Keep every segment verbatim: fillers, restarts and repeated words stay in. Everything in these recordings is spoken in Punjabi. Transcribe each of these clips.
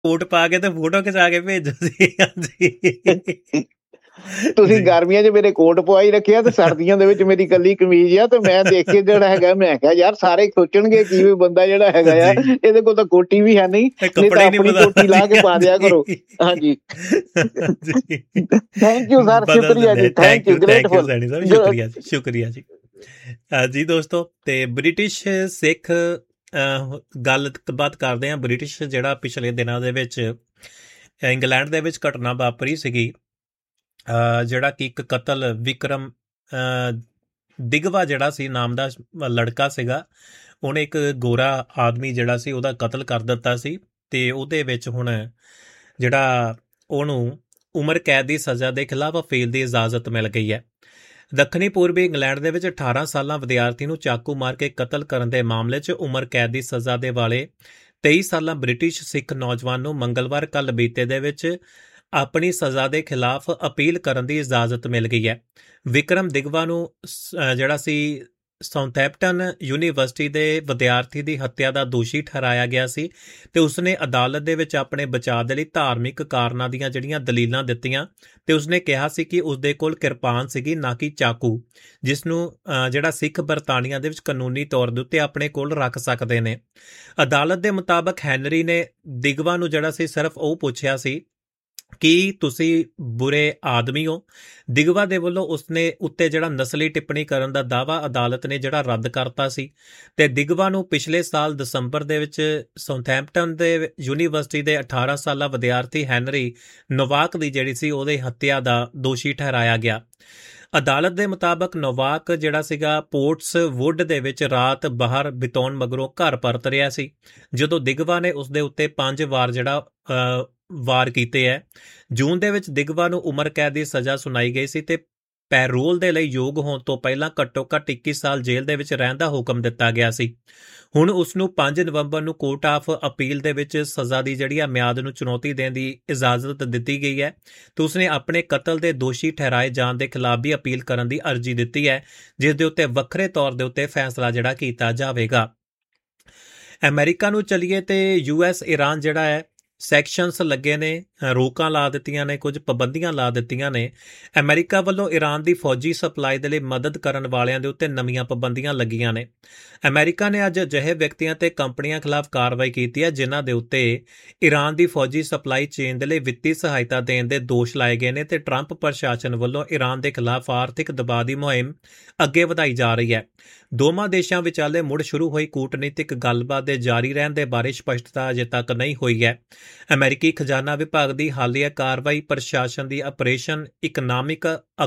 ਕੋਟ ਪਾ ਕੇ ਤੇ ਫੋਟੋ ਖਿਚਾ ਕੇ ਭੇਜੋ ਸੀ। ਹਾਂਜੀ ਤੁਸੀਂ ਗਰਮੀਆਂ 'ਚ ਮੇਰੇ ਕੋਟ ਪਵਾ ਹੀ ਰੱਖਿਆ ਤੇ ਸਰਦੀਆਂ ਦੇ ਵਿੱਚ ਮੇਰੀ ਕੱਲੀ ਕਮੀਜ਼ ਆ, ਤੇ ਮੈਂ ਦੇਖ ਕੇ ਜਿਹੜਾ ਹੈਗਾ ਮੈਂ ਕਿਹਾ ਯਾਰ ਸਾਰੇ ਸੋਚਣਗੇ ਕੀ ਵੀ ਬੰਦਾ ਜਿਹੜਾ ਹੈਗਾ ਆ ਇਹਦੇ ਕੋਲ ਤਾਂ ਕੋਟੀ ਵੀ ਹੈ ਨਹੀਂ, ਨਹੀਂ ਤਾਂ ਆਪਣੀ ਕੋਟੀ ਲਾ ਕੇ ਪਾ ਦਿਆ ਕਰੋ। ਹਾਂਜੀ ਥੈਂਕ ਯੂ ਸਰ, ਸ਼ੁਕਰੀਆ ਜੀ, ਥੈਂਕ ਯੂ, ਗ੍ਰੇਟਫੁਲ, ਸ਼ੁਕਰੀਆ ਜੀ, ਸ਼ੁਕਰੀਆ ਜੀ। ਜੀ ਦੋਸਤੋ, ਤੇ ਬ੍ਰਿਟਿਸ਼ ਸਿੱਖ ਗੱਲ ਬਾਤ ਕਰਦੇ ਹਾਂ। ਬ੍ਰਿਟਿਸ਼ ਜਿਹੜਾ ਪਿਛਲੇ ਦਿਨਾਂ ਦੇ ਵਿੱਚ ਇੰਗਲੈਂਡ ਦੇ ਵਿੱਚ ਘਟਨਾ ਵਾਪਰੀ ਸੀਗੀ, ਜਿਹੜਾ ਕਿ ਇੱਕ ਕਤਲ, ਵਿਕਰਮ ਦਿਗਵਾ ਜਿਹੜਾ ਸੀ ਨਾਮ ਦਾ ਲੜਕਾ ਸੀਗਾ, ਉਹਨੇ ਇੱਕ ਗੋਰਾ ਆਦਮੀ ਜਿਹੜਾ ਸੀ ਉਹਦਾ ਕਤਲ ਕਰ ਦਿੱਤਾ ਸੀ, ਤੇ ਉਹਦੇ ਵਿੱਚ ਹੁਣ ਜਿਹੜਾ ਉਹਨੂੰ ਉਮਰ ਕੈਦ ਦੀ ਸਜ਼ਾ ਦੇ ਖਿਲਾਫ ਅਪੀਲ ਦੀ ਇਜਾਜ਼ਤ ਮਿਲ ਗਈ ਹੈ। ਦੱਖਣੀ ਪੂਰਬੀ ਇੰਗਲੈਂਡ ਦੇ ਵਿੱਚ ਅਠਾਰਾਂ ਸਾਲਾਂ ਵਿਦਿਆਰਥੀ ਨੂੰ ਚਾਕੂ ਮਾਰ ਕੇ ਕਤਲ ਕਰਨ ਦੇ ਮਾਮਲੇ 'ਚ ਉਮਰ ਕੈਦ ਦੀ ਸਜ਼ਾ ਦੇ ਵਾਲੇ ਤੇਈ ਸਾਲਾਂ ਬ੍ਰਿਟਿਸ਼ ਸਿੱਖ ਨੌਜਵਾਨ ਨੂੰ ਮੰਗਲਵਾਰ ਕੱਲ੍ਹ ਬੀਤੇ ਦੇ ਵਿੱਚ ਆਪਣੀ ਸਜ਼ਾ ਦੇ ਖਿਲਾਫ ਅਪੀਲ ਕਰਨ ਦੀ ਇਜਾਜ਼ਤ ਮਿਲ ਗਈ ਹੈ। ਵਿਕਰਮ ਦਿਗਵਾ ਨੂੰ ਜਿਹੜਾ ਸੀ ਸਾਊਥੈਂਪਟਨ ਯੂਨੀਵਰਸਿਟੀ ਦੇ ਵਿਦਿਆਰਥੀ ਦੀ ਹੱਤਿਆ ਦਾ ਦੋਸ਼ੀ ਠਹਿਰਾਇਆ ਗਿਆ ਸੀ, ਤੇ ਉਸਨੇ ਅਦਾਲਤ ਦੇ ਵਿੱਚ ਆਪਣੇ ਬਚਾਅ ਦੇ ਲਈ ਧਾਰਮਿਕ ਕਾਰਨਾਂ ਦੀਆਂ ਜਿਹੜੀਆਂ ਦਲੀਲਾਂ ਦਿੱਤੀਆਂ, ਤੇ ਉਸਨੇ ਕਿਹਾ ਸੀ ਕਿ ਉਸਦੇ ਕੋਲ ਕਿਰਪਾਨ ਸੀਗੀ, ਨਾ ਕਿ ਚਾਕੂ, ਜਿਸ ਨੂੰ ਜਿਹੜਾ ਸਿੱਖ ਬਰਤਾਨੀਆ ਦੇ ਵਿੱਚ ਕਾਨੂੰਨੀ ਤੌਰ ਦੇ ਉੱਤੇ ਆਪਣੇ ਕੋਲ ਰੱਖ ਸਕਦੇ ਨੇ। ਅਦਾਲਤ ਦੇ ਮੁਤਾਬਕ ਹੈਨਰੀ ਨੇ ਦਿਗਵਾ ਨੂੰ ਜਿਹੜਾ ਸੀ ਸਿਰਫ ਉਹ ਪੁੱਛਿਆ ਸੀ ਕਿ ਤੁਸੀਂ ਬੁਰੇ ਆਦਮੀ ਹੋ। ਦਿਗਵਾ ਦੇ ਵੱਲੋਂ ਉਸਨੇ ਉੱਤੇ ਜਿਹੜਾ ਨਸਲੀ ਟਿੱਪਣੀ ਕਰਨ ਦਾ ਦਾਅਵਾ ਅਦਾਲਤ ਨੇ ਜਿਹੜਾ ਰੱਦ ਕਰਤਾ ਸੀ, ਤੇ ਦਿਗਵਾ ਨੂੰ ਪਿਛਲੇ ਸਾਲ ਦਸੰਬਰ ਦੇ ਵਿੱਚ ਸਾਊਥੈਂਪਟਨ ਦੇ ਯੂਨੀਵਰਸਿਟੀ ਦੇ ਅਠਾਰਾਂ ਸਾਲਾ ਵਿਦਿਆਰਥੀ ਹੈਨਰੀ ਨੋਵਾਕ ਦੀ ਜਿਹੜੀ ਸੀ ਉਹਦੇ ਹੱਤਿਆ ਦਾ ਦੋਸ਼ੀ ਠਹਿਰਾਇਆ ਗਿਆ। ਅਦਾਲਤ ਦੇ ਮੁਤਾਬਕ ਨੋਵਾਕ ਜਿਹੜਾ ਸੀਗਾ ਪੋਰਟਸ ਵੁੱਡ ਦੇ ਵਿੱਚ ਰਾਤ ਬਾਹਰ ਬਿਤਾਉਣ ਮਗਰੋਂ ਘਰ ਪਰਤ ਰਿਹਾ ਸੀ, ਜਦੋਂ ਦਿਗਵਾ ਨੇ ਉਸਦੇ ਉੱਤੇ ਪੰਜ ਵਾਰ ਜਿਹੜਾ ਵਾਰ ਕੀਤੇ ਹੈ। ਜੂਨ ਦੇ ਵਿੱਚ ਦਿਗਵਾ ਨੂੰ ਉਮਰ ਕੈਦ ਦੀ ਸਜ਼ਾ ਸੁਣਾਈ ਗਈ ਸੀ, ਤੇ ਪੈਰੋਲ ਦੇ ਲਈ ਯੋਗ ਹੋਣ ਤੋਂ ਪਹਿਲਾਂ ਘੱਟੋ ਘੱਟ ਇੱਕੀ ਸਾਲ ਜੇਲ੍ਹ ਦੇ ਵਿੱਚ ਰਹਿਣ ਦਾ ਹੁਕਮ ਦਿੱਤਾ ਗਿਆ ਸੀ। ਹੁਣ ਉਸ ਨੂੰ ਪੰਜ ਨਵੰਬਰ ਨੂੰ ਕੋਰਟ ਆਫ ਅਪੀਲ ਦੇ ਵਿੱਚ ਸਜ਼ਾ ਦੀ ਜਿਹੜੀ ਆ ਮਿਆਦ ਨੂੰ ਚੁਣੌਤੀ ਦੇਣ ਦੀ ਇਜਾਜ਼ਤ ਦਿੱਤੀ ਗਈ ਹੈ, ਤੇ ਉਸਨੇ ਆਪਣੇ ਕਤਲ ਦੇ ਦੋਸ਼ੀ ਠਹਿਰਾਏ ਜਾਣ ਦੇ ਖਿਲਾਫ ਵੀ ਅਪੀਲ ਕਰਨ ਦੀ ਅਰਜ਼ੀ ਦਿੱਤੀ ਹੈ, ਜਿਸ ਦੇ ਉੱਤੇ ਵੱਖਰੇ ਤੌਰ ਦੇ ਉੱਤੇ ਫੈਸਲਾ ਜਿਹੜਾ ਕੀਤਾ ਜਾਵੇਗਾ। ਅਮਰੀਕਾ ਨੂੰ ਚੱਲੀਏ ਤੇ ਯੂ ਐਸ ਈਰਾਨ ਜਿਹੜਾ ਹੈ ਸੈਕਸ਼ਨਸ ਲੱਗੇ ਨੇ, ਰੋਕਾਂ ਲਾ ਦਿੱਤੀਆਂ ਨੇ, ਕੁਝ ਪਾਬੰਦੀਆਂ ਲਾ ਦਿੱਤੀਆਂ ਨੇ। ਅਮਰੀਕਾ ਵੱਲੋਂ ਈਰਾਨ ਦੀ ਫੌਜੀ ਸਪਲਾਈ ਦੇ ਲਈ ਮਦਦ ਕਰਨ ਵਾਲਿਆਂ ਦੇ ਉੱਤੇ ਨਵੀਆਂ ਪਾਬੰਦੀਆਂ ਲੱਗੀਆਂ ਨੇ। ਅਮਰੀਕਾ ਨੇ ਅੱਜ ਅਜਿਹੇ ਵਿਅਕਤੀਆਂ ਤੇ ਕੰਪਨੀਆਂ ਖਿਲਾਫ ਕਾਰਵਾਈ ਕੀਤੀ ਹੈ ਜਿਨ੍ਹਾਂ ਦੇ ਉੱਤੇ ਈਰਾਨ ਦੀ ਫੌਜੀ ਸਪਲਾਈ ਚੇਨ ਦੇ ਲਈ ਵਿੱਤੀ ਸਹਾਇਤਾ ਦੇਣ ਦੇ ਦੋਸ਼ ਲਾਏ ਗਏ ਨੇ, ਤੇ ਟਰੰਪ ਪ੍ਰਸ਼ਾਸਨ ਵੱਲੋਂ ਈਰਾਨ ਦੇ ਖਿਲਾਫ ਆਰਥਿਕ ਦਬਾਅ ਦੀ ਮੁਹਿੰਮ ਅੱਗੇ ਵਧਾਈ ਜਾ ਰਹੀ ਹੈ। ਦੋਵਾਂ ਦੇਸ਼ਾਂ ਵਿਚਾਲੇ ਮੁੜ ਸ਼ੁਰੂ ਹੋਈ ਕੂਟਨੀਤਿਕ ਗੱਲਬਾਤ ਦੇ ਜਾਰੀ ਰਹਿਣ ਦੇ ਬਾਰੇ ਸਪਸ਼ਟਤਾ ਅਜੇ ਤੱਕ ਨਹੀਂ ਹੋਈ ਹੈ। ਅਮਰੀਕੀ ਖਜ਼ਾਨਾ ਵਿਭਾਗ ਦੀ ਹਾਲੀਆ ਕਾਰਵਾਈ ਪ੍ਰਸ਼ਾਸਨ ਦੀ ਆਪਰੇਸ਼ਨ ਇਕਨੋਮਿਕ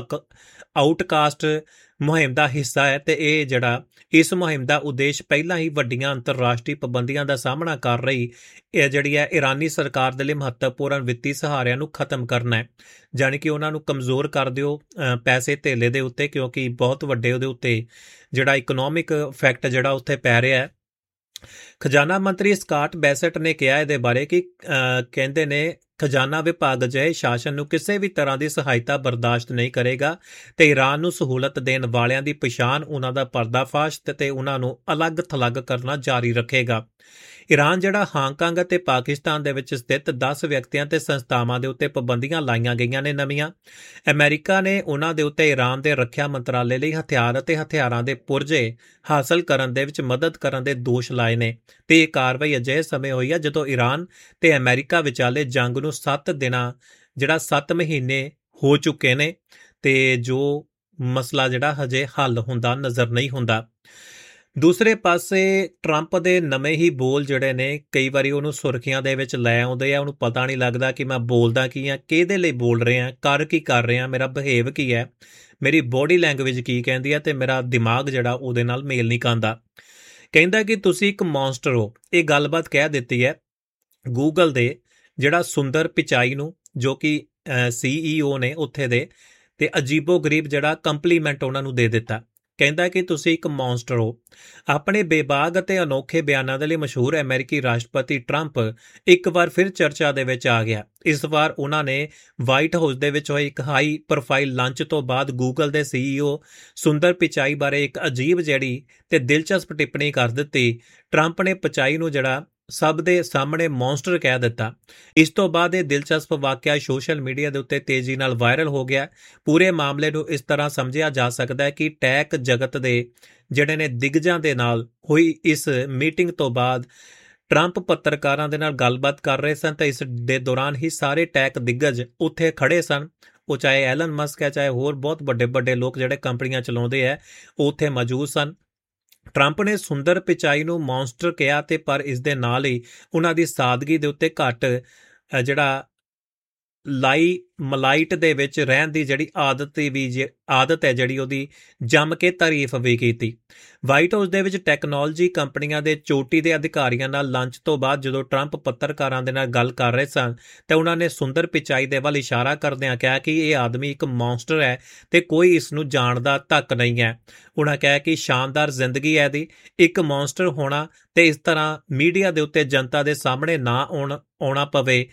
ਆਊਟਕਾਸਟ ਮੁਹਿੰਮ ਦਾ ਹਿੱਸਾ ਹੈ, ਤੇ ਇਹ ਜਿਹੜਾ ਇਸ ਮੁਹਿੰਮ ਦਾ ਉਦੇਸ਼ ਪਹਿਲਾਂ ਹੀ ਵੱਡੀਆਂ ਅੰਤਰਰਾਸ਼ਟਰੀ ਪਾਬੰਦੀਆਂ ਦਾ ਸਾਹਮਣਾ ਕਰ ਰਹੀ ਇਹ ਜਿਹੜੀ ਹੈ ਈਰਾਨੀ ਸਰਕਾਰ ਦੇ ਲਈ ਮਹੱਤਵਪੂਰਨ ਵਿੱਤੀ ਸਹਾਰਿਆਂ ਨੂੰ ਖਤਮ ਕਰਨਾ ਹੈ, ਜਾਣੀ ਕਿ ਉਹਨਾਂ ਨੂੰ ਕਮਜ਼ੋਰ ਕਰ ਦਿਓ ਪੈਸੇ ਧੇਲੇ ਦੇ ਉੱਤੇ, ਕਿਉਂਕਿ ਬਹੁਤ ਵੱਡੇ ਉਹਦੇ ਉੱਤੇ ਜਿਹੜਾ ਇਕਨੋਮਿਕ ਇਫੈਕਟ ਜਿਹੜਾ ਉੱਥੇ ਪੈ ਰਿਹਾ ਹੈ। ਖਜ਼ਾਨਾ ਮੰਤਰੀ ਸਕਾਟ ਬੈਸਟ ਨੇ ਕਿਹਾ ਇਹਦੇ ਬਾਰੇ ਕਿ ਕਹਿੰਦੇ ਨੇ ਖਜ਼ਾਨਾ ਵਿਭਾਗ ਅਜਿਹੇ ਸ਼ਾਸਨ ਨੂੰ ਕਿਸੇ ਵੀ ਤਰ੍ਹਾਂ ਦੀ ਸਹਾਇਤਾ ਬਰਦਾਸ਼ਤ ਨਹੀਂ ਕਰੇਗਾ, ਤੇ ਈਰਾਨ ਨੂੰ ਸਹੂਲਤ ਦੇਣ ਵਾਲਿਆਂ ਦੀ ਪਛਾਣ, ਉਹਨਾਂ ਦਾ ਪਰਦਾਫਾਸ਼ ਤੇ ਉਹਨਾਂ ਨੂੰ ਅਲੱਗ ਥਲੱਗ ਕਰਨਾ ਜਾਰੀ ਰੱਖੇਗਾ। ਈਰਾਨ ਜਿਹੜਾ ਹਾਂਗਕਾਂਗ ਅਤੇ ਪਾਕਿਸਤਾਨ ਦੇ ਵਿੱਚ ਸਥਿਤ ਦਸ ਵਿਅਕਤੀਆਂ ਤੇ ਸੰਸਥਾਵਾਂ ਦੇ ਉੱਤੇ ਪਾਬੰਦੀਆਂ ਲਾਈਆਂ ਗਈਆਂ ਨੇ ਨਵੀਆਂ। ਅਮਰੀਕਾ ਨੇ ਉਹਨਾਂ ਦੇ ਉੱਤੇ ਈਰਾਨ ਦੇ ਰੱਖਿਆ ਮੰਤਰਾਲੇ ਲਈ ਹਥਿਆਰ ਅਤੇ ਹਥਿਆਰਾਂ ਦੇ ਪੁਰਜੇ ਹਾਸਲ ਕਰਨ ਦੇ ਵਿੱਚ ਮਦਦ ਕਰਨ ਦੇ ਦੋਸ਼ ਲਾਏ ਨੇ, ਤੇ ਇਹ ਕਾਰਵਾਈ ਅਜਿਹੇ ਸਮੇਂ ਹੋਈ ਹੈ ਜਦੋਂ ਈਰਾਨ ਤੇ ਅਮਰੀਕਾ ਵਿਚਾਲੇ ਜੰਗ ਨੂੰ ਸੱਤ ਦਿਨਾਂ ਜਿਹੜਾ ਸੱਤ ਮਹੀਨੇ ਹੋ ਚੁੱਕੇ ਨੇ, ਤੇ ਜੋ ਮਸਲਾ ਜਿਹੜਾ ਹਜੇ ਹੱਲ ਹੁੰਦਾ ਨਜ਼ਰ ਨਹੀਂ ਹੁੰਦਾ। ਦੂਸਰੇ ਪਾਸੇ ਟਰੰਪ ਦੇ ਨਵੇਂ ਹੀ ਬੋਲ ਜਿਹੜੇ ਨੇ ਕਈ ਵਾਰੀ ਉਹਨੂੰ ਸੁਰਖੀਆਂ ਦੇ ਵਿੱਚ ਲੈ ਆਉਂਦੇ ਆ, ਉਹਨੂੰ ਪਤਾ ਨਹੀਂ ਲੱਗਦਾ ਕਿ ਮੈਂ ਬੋਲਦਾ ਕੀ ਆ, ਕਿਹਦੇ ਲਈ ਬੋਲ ਰਿਹਾ, ਕਰ ਕੀ ਕਰ ਰਿਹਾ, ਮੇਰਾ ਬਿਹੇਵ ਕੀ ਹੈ, ਮੇਰੀ ਬੋਡੀ ਲੈਂਗੁਏਜ ਕੀ ਕਹਿੰਦੀ ਹੈ, ਤੇ ਮੇਰਾ ਦਿਮਾਗ ਜਿਹੜਾ ਉਹਦੇ ਨਾਲ ਮੇਲ ਨਹੀਂ ਖਾਂਦਾ। ਕਹਿੰਦਾ ਕਿ ਤੁਸੀਂ ਇੱਕ ਮੌਨਸਟਰ ਹੋ। ਇਹ ਗੱਲਬਾਤ ਕਹਿ ਦਿੱਤੀ ਹੈ ਗੂਗਲ ਦੇ ਜਿਹੜਾ ਸੁੰਦਰ ਪਿਚਾਈ ਨੂੰ, ਜੋ ਕਿ ਸੀ ਈ ਓ ਨੇ ਉੱਥੇ ਦੇ, ਤੇ ਅਜੀਬੋ ਗਰੀਬ ਜਿਹੜਾ ਕੰਪਲੀਮੈਂਟ ਉਹਨਾਂ ਨੂੰ ਦੇ ਦਿੱਤਾ। ਕਹਿੰਦਾ ਕਿ ਤੁਸੀਂ ਇੱਕ ਮੌਨਸਟਰ ਹੋ। ਆਪਣੇ ਬੇਬਾਗ ਅਤੇ ਅਨੋਖੇ ਬਿਆਨਾਂ ਦੇ ਲਈ ਮਸ਼ਹੂਰ ਅਮਰੀਕੀ ਰਾਸ਼ਟਰਪਤੀ ਟਰੰਪ ਇੱਕ ਵਾਰ ਫਿਰ ਚਰਚਾ ਦੇ ਵਿੱਚ ਆ ਗਿਆ। ਇਸ ਵਾਰ ਉਹਨਾਂ ਨੇ ਵਾਈਟ ਹਾਊਸ ਦੇ ਵਿੱਚ ਹੋਏ ਇੱਕ ਹਾਈ ਪ੍ਰੋਫਾਈਲ ਲੰਚ ਤੋਂ ਬਾਅਦ ਗੂਗਲ ਦੇ ਸੀ ਈ ਓ ਸੁੰਦਰ ਪਿਚਾਈ ਬਾਰੇ ਇੱਕ ਅਜੀਬ ਜਿਹੜੀ ਤੇ ਦਿਲਚਸਪ ਟਿੱਪਣੀ ਕਰ ਦਿੱਤੀ। ਟਰੰਪ ਨੇ ਪਿਚਾਈ ਨੂੰ ਜਿਹੜਾ ਸਭ ਦੇ ਸਾਹਮਣੇ ਮੌਨਸਟਰ ਕਹਿ ਦਿੱਤਾ। ਇਸ ਤੋਂ ਬਾਅਦ ਇਹ ਦਿਲਚਸਪ ਵਾਕਿਆ ਸੋਸ਼ਲ ਮੀਡੀਆ ਦੇ ਉੱਤੇ ਤੇਜ਼ੀ ਨਾਲ ਵਾਇਰਲ ਹੋ ਗਿਆ। ਪੂਰੇ ਮਾਮਲੇ ਨੂੰ ਇਸ ਤਰ੍ਹਾਂ ਸਮਝਿਆ ਜਾ ਸਕਦਾ ਹੈ ਕਿ ਟੈਕ ਜਗਤ ਦੇ ਜਿਹੜੇ ਨੇ ਦਿਗਜਾਂ ਦੇ ਨਾਲ ਹੋਈ ਇਸ ਮੀਟਿੰਗ ਤੋਂ ਬਾਅਦ ਟਰੰਪ ਪੱਤਰਕਾਰਾਂ ਦੇ ਨਾਲ ਗੱਲਬਾਤ ਕਰ ਰਹੇ ਸਨ ਤਾਂ ਇਸ ਦੇ ਦੌਰਾਨ ਹੀ ਸਾਰੇ ਟੈਕ ਦਿਗਜ ਉੱਥੇ ਖੜੇ ਸਨ। ਉਹ ਚਾਹੇ ਐਲਨ ਮਸਕ ਹੈ, ਚਾਹੇ ਹੋਰ ਬਹੁਤ ਵੱਡੇ ਵੱਡੇ ਲੋਕ ਜਿਹੜੇ ਕੰਪਨੀਆਂ ਚਲਾਉਂਦੇ ਹੈ, ਉਹ ਉੱਥੇ ਮੌਜੂਦ ਸਨ। ਟਰੰਪ ਨੇ ਸੁੰਦਰ ਪਿਚਾਈ ਨੂੰ ਮੌਨਸਟਰ ਕਿਹਾ ਤੇ ਪਰ ਇਸ ਦੇ ਨਾਲ ਹੀ ਉਹਨਾਂ ਦੀ ਸਾਦਗੀ ਦੇ ਉੱਤੇ ਘੱਟ ਜਿਹੜਾ ਲਾਈ ਮਲਾਈਟ ਦੇ ਵਿੱਚ ਰਹਿਣ ਦੀ ਜਿਹੜੀ ਆਦਤ ਵੀ ਆਦਤ ਹੈ ਜਿਹੜੀ ਉਹਦੀ ਜੰਮ ਕੇ ਤਾਰੀਫ ਵੀ ਕੀਤੀ। ਵਾਈਟ ਹਾਊਸ ਦੇ ਵਿੱਚ ਟੈਕਨੋਲੋਜੀ ਕੰਪਨੀਆਂ ਦੇ ਚੋਟੀ ਦੇ ਅਧਿਕਾਰੀਆਂ ਨਾਲ ਲੰਚ ਤੋਂ ਬਾਅਦ ਜਦੋਂ ਟਰੰਪ ਪੱਤਰਕਾਰਾਂ ਦੇ ਨਾਲ ਗੱਲ ਕਰ ਰਹੇ ਸਨ ਤਾਂ ਉਹਨਾਂ ਨੇ ਸੁੰਦਰ ਪਿਚਾਈ ਦੇ ਵੱਲ ਇਸ਼ਾਰਾ ਕਰਦਿਆਂ ਕਿਹਾ ਕਿ ਇਹ ਆਦਮੀ ਇੱਕ ਮੌਨਸਟਰ ਹੈ ਤੇ ਕੋਈ ਇਸ ਨੂੰ ਜਾਣਦਾ ਤੱਕ ਨਹੀਂ ਹੈ। ਉਹਨਾਂ ਕਿਹਾ ਕਿ ਸ਼ਾਨਦਾਰ ਜ਼ਿੰਦਗੀ ਹੈ ਦੀ ਇੱਕ ਮੌਨਸਟਰ ਹੋਣਾ ਤੇ ਇਸ ਤਰ੍ਹਾਂ ਮੀਡੀਆ ਦੇ ਉੱਤੇ ਜਨਤਾ ਦੇ ਸਾਹਮਣੇ ਨਾ ਆਉਣਾ ਪਵੇ।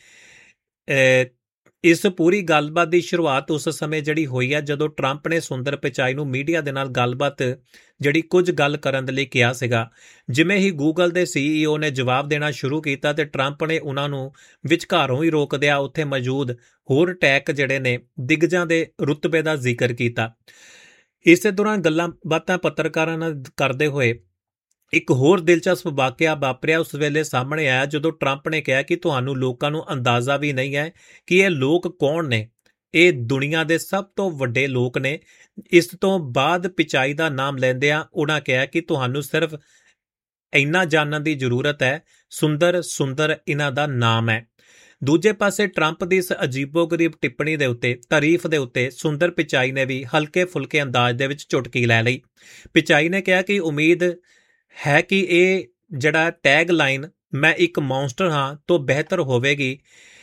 ਇਸ ਪੂਰੀ ਗੱਲਬਾਤ ਦੀ ਸ਼ੁਰੂਆਤ ਉਸ ਸਮੇਂ ਜਿਹੜੀ ਹੋਈ ਹੈ ਜਦੋਂ ਟਰੰਪ ਨੇ ਸੁੰਦਰ ਪਿਚਾਈ ਨੂੰ ਮੀਡੀਆ ਦੇ ਨਾਲ ਗੱਲਬਾਤ ਜਿਹੜੀ ਕੁਝ ਗੱਲ ਕਰਨ ਦੇ ਲਈ ਕਿਹਾ ਸੀਗਾ। ਜਿਵੇਂ ਹੀ ਗੂਗਲ ਦੇ ਸੀਈਓ ਨੇ ਜਵਾਬ ਦੇਣਾ ਸ਼ੁਰੂ ਕੀਤਾ ਤੇ ਟਰੰਪ ਨੇ ਉਹਨਾਂ ਨੂੰ ਵਿਚਕਾਰੋਂ ਹੀ ਰੋਕ ਦਿਆ। ਉੱਥੇ ਮੌਜੂਦ ਹੋਰ ਟੈਕ ਜਿਹੜੇ ਨੇ ਦਿਗਜਾਂ ਦੇ ਰੁਤਬੇ ਦਾ ਜ਼ਿਕਰ ਕੀਤਾ। ਇਸੇ ਦੌਰਾਨ ਗੱਲਾਂ ਬਾਤਾਂ ਪੱਤਰਕਾਰਾਂ ਨਾਲ ਕਰਦੇ ਹੋਏ ਇੱਕ ਹੋਰ ਦਿਲਚਸਪ ਵਾਕਿਆ ਵਾਪਰਿਆ ਉਸ ਵੇਲੇ ਸਾਹਮਣੇ ਆਇਆ ਜਦੋਂ ਟਰੰਪ ਨੇ ਕਿਹਾ ਕਿ ਤੁਹਾਨੂੰ ਲੋਕਾਂ ਨੂੰ ਅੰਦਾਜ਼ਾ ਵੀ ਨਹੀਂ ਹੈ ਕਿ ਇਹ ਲੋਕ ਕੌਣ ਨੇ। ਇਹ ਦੁਨੀਆ ਦੇ ਸਭ ਤੋਂ ਵੱਡੇ ਲੋਕ ਨੇ। ਇਸ ਤੋਂ ਬਾਅਦ ਪਿਚਾਈ ਦਾ ਨਾਮ ਲੈਂਦਿਆਂ ਉਹਨਾਂ ਕਿਹਾ ਕਿ ਤੁਹਾਨੂੰ ਸਿਰਫ ਇੰਨਾ ਜਾਣਨ ਦੀ ਜ਼ਰੂਰਤ ਹੈ, ਸੁੰਦਰ ਸੁੰਦਰ ਇਹਨਾਂ ਦਾ ਨਾਮ ਹੈ। ਦੂਜੇ ਪਾਸੇ ਟਰੰਪ ਦੀ ਇਸ ਅਜੀਬੋ-ਗਰੀਬ ਟਿੱਪਣੀ ਦੇ ਉੱਤੇ ਤਾਰੀਫ ਦੇ ਉੱਤੇ ਸੁੰਦਰ ਪਿਚਾਈ ਨੇ ਵੀ ਹਲਕੇ ਫੁਲਕੇ ਅੰਦਾਜ਼ ਦੇ ਵਿੱਚ ਚੁਟਕੀ ਲੈ ਲਈ। ਪਿਚਾਈ ਨੇ ਕਿਹਾ ਕਿ ਉਮੀਦ ਹੈ ਕਿ ਇਹ ਜਿਹੜਾ ਟੈਗ ਲਾਈਨ ਮੈਂ ਇੱਕ ਮੌਨਸਟਰ ਹਾਂ ਤੋਂ ਬਿਹਤਰ ਹੋਵੇਗੀ।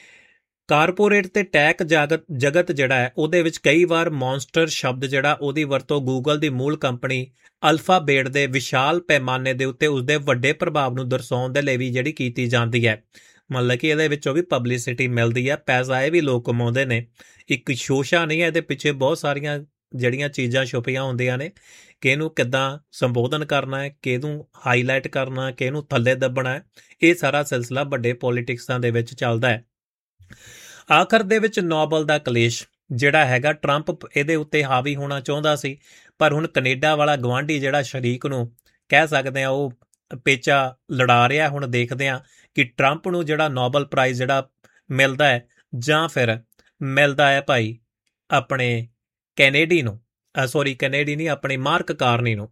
ਕਾਰਪੋਰੇਟ ਤੇ ਟੈਕ ਜਗਤ ਜਗਤ ਜਿਹੜਾ ਹੈ ਉਹਦੇ ਵਿੱਚ ਕਈ ਵਾਰ ਮੌਨਸਟਰ ਸ਼ਬਦ ਜਿਹੜਾ ਉਹਦੀ ਵਰਤੋਂ ਗੂਗਲ ਦੀ ਮੂਲ ਕੰਪਨੀ ਅਲਫਾਬੇਟ ਦੇ ਵਿਸ਼ਾਲ ਪੈਮਾਨੇ ਦੇ ਉੱਤੇ ਉਸਦੇ ਵੱਡੇ ਪ੍ਰਭਾਵ ਨੂੰ ਦਰਸਾਉਣ ਦੇ ਲਈ ਵੀ ਜਿਹੜੀ ਕੀਤੀ ਜਾਂਦੀ ਹੈ। ਮਤਲਬ ਕਿ ਇਹਦੇ ਵਿੱਚੋਂ ਵੀ ਪਬਲਿਸਿਟੀ ਮਿਲਦੀ ਹੈ, ਪੈਸਾ ਇਹ ਵੀ ਲੋਕ ਕਮਾਉਂਦੇ ਨੇ। ਇੱਕ ਸ਼ੋਸ਼ਾ ਨਹੀਂ ਹੈ, ਇਹਦੇ ਪਿੱਛੇ ਬਹੁਤ ਸਾਰੀਆਂ ਜਿਹੜੀਆਂ ਚੀਜ਼ਾਂ ਛੁਪੀਆਂ ਹੁੰਦੀਆਂ ਨੇ ਕਿ ਇਹਨੂੰ ਕਿੱਦਾਂ ਸੰਬੋਧਨ ਕਰਨਾ ਹੈ, ਕਿਹਨੂੰ ਹਾਈਲਾਈਟ ਕਰਨਾ ਹੈ, ਕਿਹਨੂੰ ਥੱਲੇ ਦੱਬਣਾ ਹੈ। ਇਹ ਸਾਰਾ ਸਿਲਸਿਲਾ ਵੱਡੇ ਪੋਲੀਟਿਕਸਾਂ ਦੇ ਵਿੱਚ ਚੱਲਦਾ ਹੈ। ਆਖਰ ਦੇ ਵਿੱਚ ਨੋਬਲ ਦਾ ਕਲੇਸ਼ ਜਿਹੜਾ ਹੈਗਾ ਟਰੰਪ ਇਹਦੇ ਉੱਤੇ ਹਾਵੀ ਹੋਣਾ ਚਾਹੁੰਦਾ ਸੀ, ਪਰ ਹੁਣ ਕੈਨੇਡਾ ਵਾਲਾ ਗਵਾਂਢੀ ਜਿਹੜਾ ਸ਼ਰੀਕ ਨੂੰ ਕਹਿ ਸਕਦੇ ਆ ਉਹ ਪੇਚਾ ਲੜਾ ਰਿਹਾ। ਹੁਣ ਦੇਖਦੇ ਆ ਕਿ ਟਰੰਪ ਨੂੰ ਜਿਹੜਾ ਨੋਬਲ ਪ੍ਰਾਈਜ਼ ਜਿਹੜਾ ਮਿਲਦਾ ਹੈ ਜਾਂ ਫਿਰ ਮਿਲਦਾ ਹੈ ਭਾਈ ਆਪਣੇ ਕੈਨੇਡੀ ਨੂੰ ਸੌਰੀ ਕੈਨੇਡੀ ਨਹੀਂ ਆਪਣੇ ਮਾਰਕ ਕਾਰਨੀ ਨੂੰ।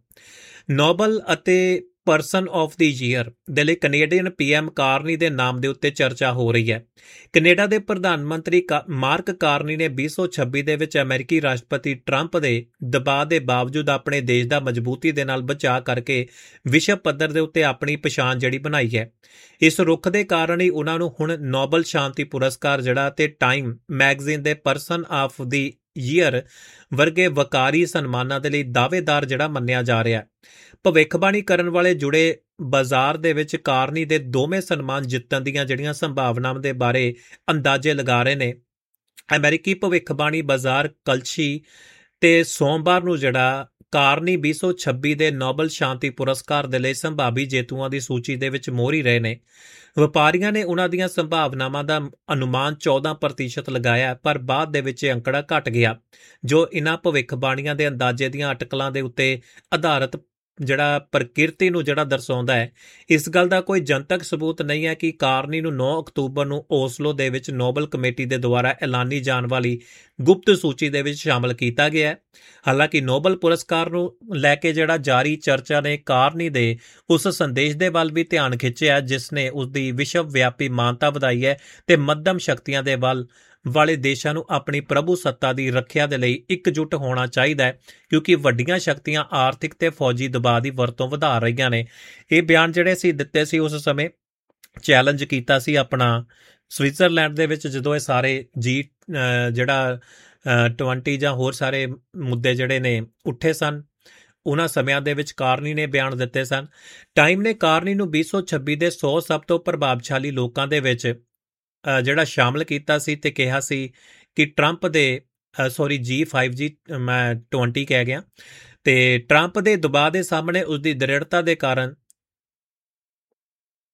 ਨੋਬਲ ਅਤੇ ਪਰਸਨ ਆਫ ਦੀ ਈਅਰ ਦੇ ਲਈ ਕੈਨੇਡੀਅਨ ਪੀਐਮ ਕਾਰਨੀ ਦੇ ਨਾਮ ਦੇ ਉੱਤੇ ਚਰਚਾ ਹੋ ਰਹੀ ਹੈ। ਕੈਨੇਡਾ ਦੇ ਪ੍ਰਧਾਨ ਮੰਤਰੀ ਮਾਰਕ ਕਾਰਨੀ ਨੇ ਵੀਹ ਸੌ ਛੱਬੀ ਦੇ ਵਿੱਚ ਅਮਰੀਕੀ ਰਾਸ਼ਟਰਪਤੀ ਟਰੰਪ ਦੇ ਦਬਾਅ ਦੇ ਬਾਵਜੂਦ ਆਪਣੇ ਦੇਸ਼ ਦਾ ਮਜ਼ਬੂਤੀ ਦੇ ਨਾਲ ਬਚਾਅ ਕਰਕੇ ਵਿਸ਼ਵ ਪੱਧਰ ਦੇ ਉੱਤੇ ਆਪਣੀ ਪਛਾਣ ਜਿਹੜੀ ਬਣਾਈ ਹੈ। ਇਸ ਰੁੱਖ ਦੇ ਕਾਰਨ ਹੀ ਉਹਨਾਂ ਨੂੰ ਹੁਣ ਨੋਬਲ ਸ਼ਾਂਤੀ ਪੁਰਸਕਾਰ ਜਿਹੜਾ ਤੇ ਟਾਈਮ ਮੈਗਜ਼ੀਨ ਦੇ ਪਰਸਨ ਆਫ ਦੀ ਈਅਰ ਵਰਗੇ ਵਕਾਰੀ ਸਨਮਾਨਾਂ ਦੇ ਲਈ ਦਾਅਵੇਦਾਰ ਜਿਹੜਾ ਮੰਨਿਆ ਜਾ ਰਿਹਾ। ਭਵਿੱਖਬਾਣੀ ਕਰਨ ਵਾਲੇ ਜੁੜੇ ਬਾਜ਼ਾਰ ਦੇ ਵਿੱਚ ਕਾਰਨੀ ਦੇ ਦੋਵੇਂ ਸਨਮਾਨ ਜਿੱਤਣ ਦੀਆਂ ਜਿਹੜੀਆਂ ਸੰਭਾਵਨਾਵਾਂ ਦੇ ਬਾਰੇ ਅੰਦਾਜ਼ੇ ਲਗਾ ਰਹੇ ਨੇ। ਅਮਰੀਕੀ ਭਵਿੱਖਬਾਣੀ ਬਾਜ਼ਾਰ ਕਲਸ਼ੀ ਤੇ ਸੋਮਵਾਰ ਨੂੰ ਜਿਹੜਾ ਕਾਰਨੀ ਵੀਹ ਸੌ ਛੱਬੀ ਦੇ ਨੋਬਲ ਸ਼ਾਂਤੀ ਪੁਰਸਕਾਰ ਦੇ ਲਈ ਸੰਭਾਵੀ ਜੇਤੂਆਂ ਦੀ ਸੂਚੀ ਦੇ ਵਿੱਚ ਮੋਹਰੀ ਰਹੇ ਨੇ। ਵਪਾਰੀਆਂ ਨੇ ਉਹਨਾਂ ਦੀਆਂ ਸੰਭਾਵਨਾਵਾਂ ਦਾ ਅਨੁਮਾਨ ਚੌਦਾਂ ਪ੍ਰਤੀਸ਼ਤ ਲਗਾਇਆ, ਪਰ ਬਾਅਦ ਦੇ ਵਿੱਚ ਇਹ ਅੰਕੜਾ ਘਟ ਗਿਆ ਜੋ ਇਹਨਾਂ ਭਵਿੱਖਬਾਣੀਆਂ ਦੇ ਅੰਦਾਜ਼ੇ ਦੀਆਂ ਅਟਕਲਾਂ ਦੇ ਉੱਤੇ ਆਧਾਰਿਤ ਜਿਹੜਾ ਪ੍ਰਕਿਰਤੀ ਨੂੰ ਜਿਹੜਾ ਦਰਸਾਉਂਦਾ ਹੈ। ਇਸ ਗੱਲ ਦਾ ਕੋਈ ਜਨਤਕ ਸਬੂਤ ਨਹੀਂ ਹੈ ਕਿ ਕਾਰਨੀ ਨੂੰ ਨੌਂ ਅਕਤੂਬਰ ਨੂੰ ਓਸਲੋ ਦੇ ਵਿੱਚ ਨੋਬਲ ਕਮੇਟੀ ਦੇ ਦੁਆਰਾ ਐਲਾਨੀ ਜਾਣ ਵਾਲੀ ਗੁਪਤ ਸੂਚੀ ਦੇ ਵਿੱਚ ਸ਼ਾਮਲ ਕੀਤਾ ਗਿਆ ਹੈ। ਹਾਲਾਂਕਿ ਨੋਬਲ ਪੁਰਸਕਾਰ ਨੂੰ ਲੈ ਕੇ ਜਿਹੜਾ ਜਾਰੀ ਚਰਚਾ ਨੇ ਕਾਰਨੀ ਦੇ ਉਸ ਸੰਦੇਸ਼ ਦੇ ਵੱਲ ਵੀ ਧਿਆਨ ਖਿੱਚਿਆ ਜਿਸ ਨੇ ਉਸ ਦੀ ਵਿਸ਼ਵ ਵਿਆਪੀ ਮਾਨਤਾ ਵਧਾਈ ਹੈ ਤੇ ਮੱਧਮ ਸ਼ਕਤੀਆਂ ਦੇ ਵੱਲ ਵਾਲੇ ਦੇਸ਼ਾਂ ਨੂੰ ਆਪਣੀ ਪ੍ਰਭੂ ਸੱਤਾ ਦੀ ਰੱਖਿਆ ਦੇ ਲਈ ਇਕਜੁੱਟ ਹੋਣਾ ਚਾਹੀਦਾ ਹੈ, ਕਿਉਂਕਿ ਵੱਡੀਆਂ ਸ਼ਕਤੀਆਂ ਆਰਥਿਕ ਤੇ ਫੌਜੀ ਦਬਾਅ ਦੀ ਵਰਤੋਂ ਵਧਾ ਰਹੀਆਂ ਨੇ। ਇਹ ਬਿਆਨ ਜਿਹੜੇ ਸੀ ਦਿੱਤੇ ਸੀ ਉਸ ਸਮੇਂ ਚੈਲੰਜ ਕੀਤਾ ਸੀ ਆਪਣਾ ਸਵਿਟਜ਼ਰਲੈਂਡ ਦੇ ਵਿੱਚ ਜਦੋਂ ਇਹ ਸਾਰੇ ਜੀ ਜਿਹੜਾ ਟਵੰਟੀ ਜਾਂ ਹੋਰ ਸਾਰੇ ਮੁੱਦੇ ਜਿਹੜੇ ਨੇ ਉੱਠੇ ਸਨ। ਉਹਨਾਂ ਸਮਿਆਂ ਦੇ ਵਿੱਚ ਕਾਰਨੀ ਨੇ ਬਿਆਨ ਦਿੱਤੇ ਸਨ। ਟਾਈਮ ਨੇ ਕਾਰਨੀ ਨੂੰ ਵੀਹ ਸੌ ਛੱਬੀ ਦੇ ਸੌ ਸਭ ਤੋਂ ਪ੍ਰਭਾਵਸ਼ਾਲੀ ਲੋਕਾਂ ਦੇ ਵਿੱਚ ਜਿਹੜਾ ਸ਼ਾਮਲ ਕੀਤਾ ਸੀ ਤੇ ਕਿਹਾ ਸੀ ਕਿ ਟਰੰਪ ਦੇ ਸੌਰੀ ਜੀ ਫਾਈਵ ਜੀ ਮੈਂ ਟਵੰਟੀ ਕਹਿ ਗਿਆ ਤੇ ਟਰੰਪ ਦੇ ਦਬਾਅ ਦੇ ਸਾਹਮਣੇ ਉਸਦੀ ਦ੍ਰਿੜਤਾ ਦੇ ਕਾਰਨ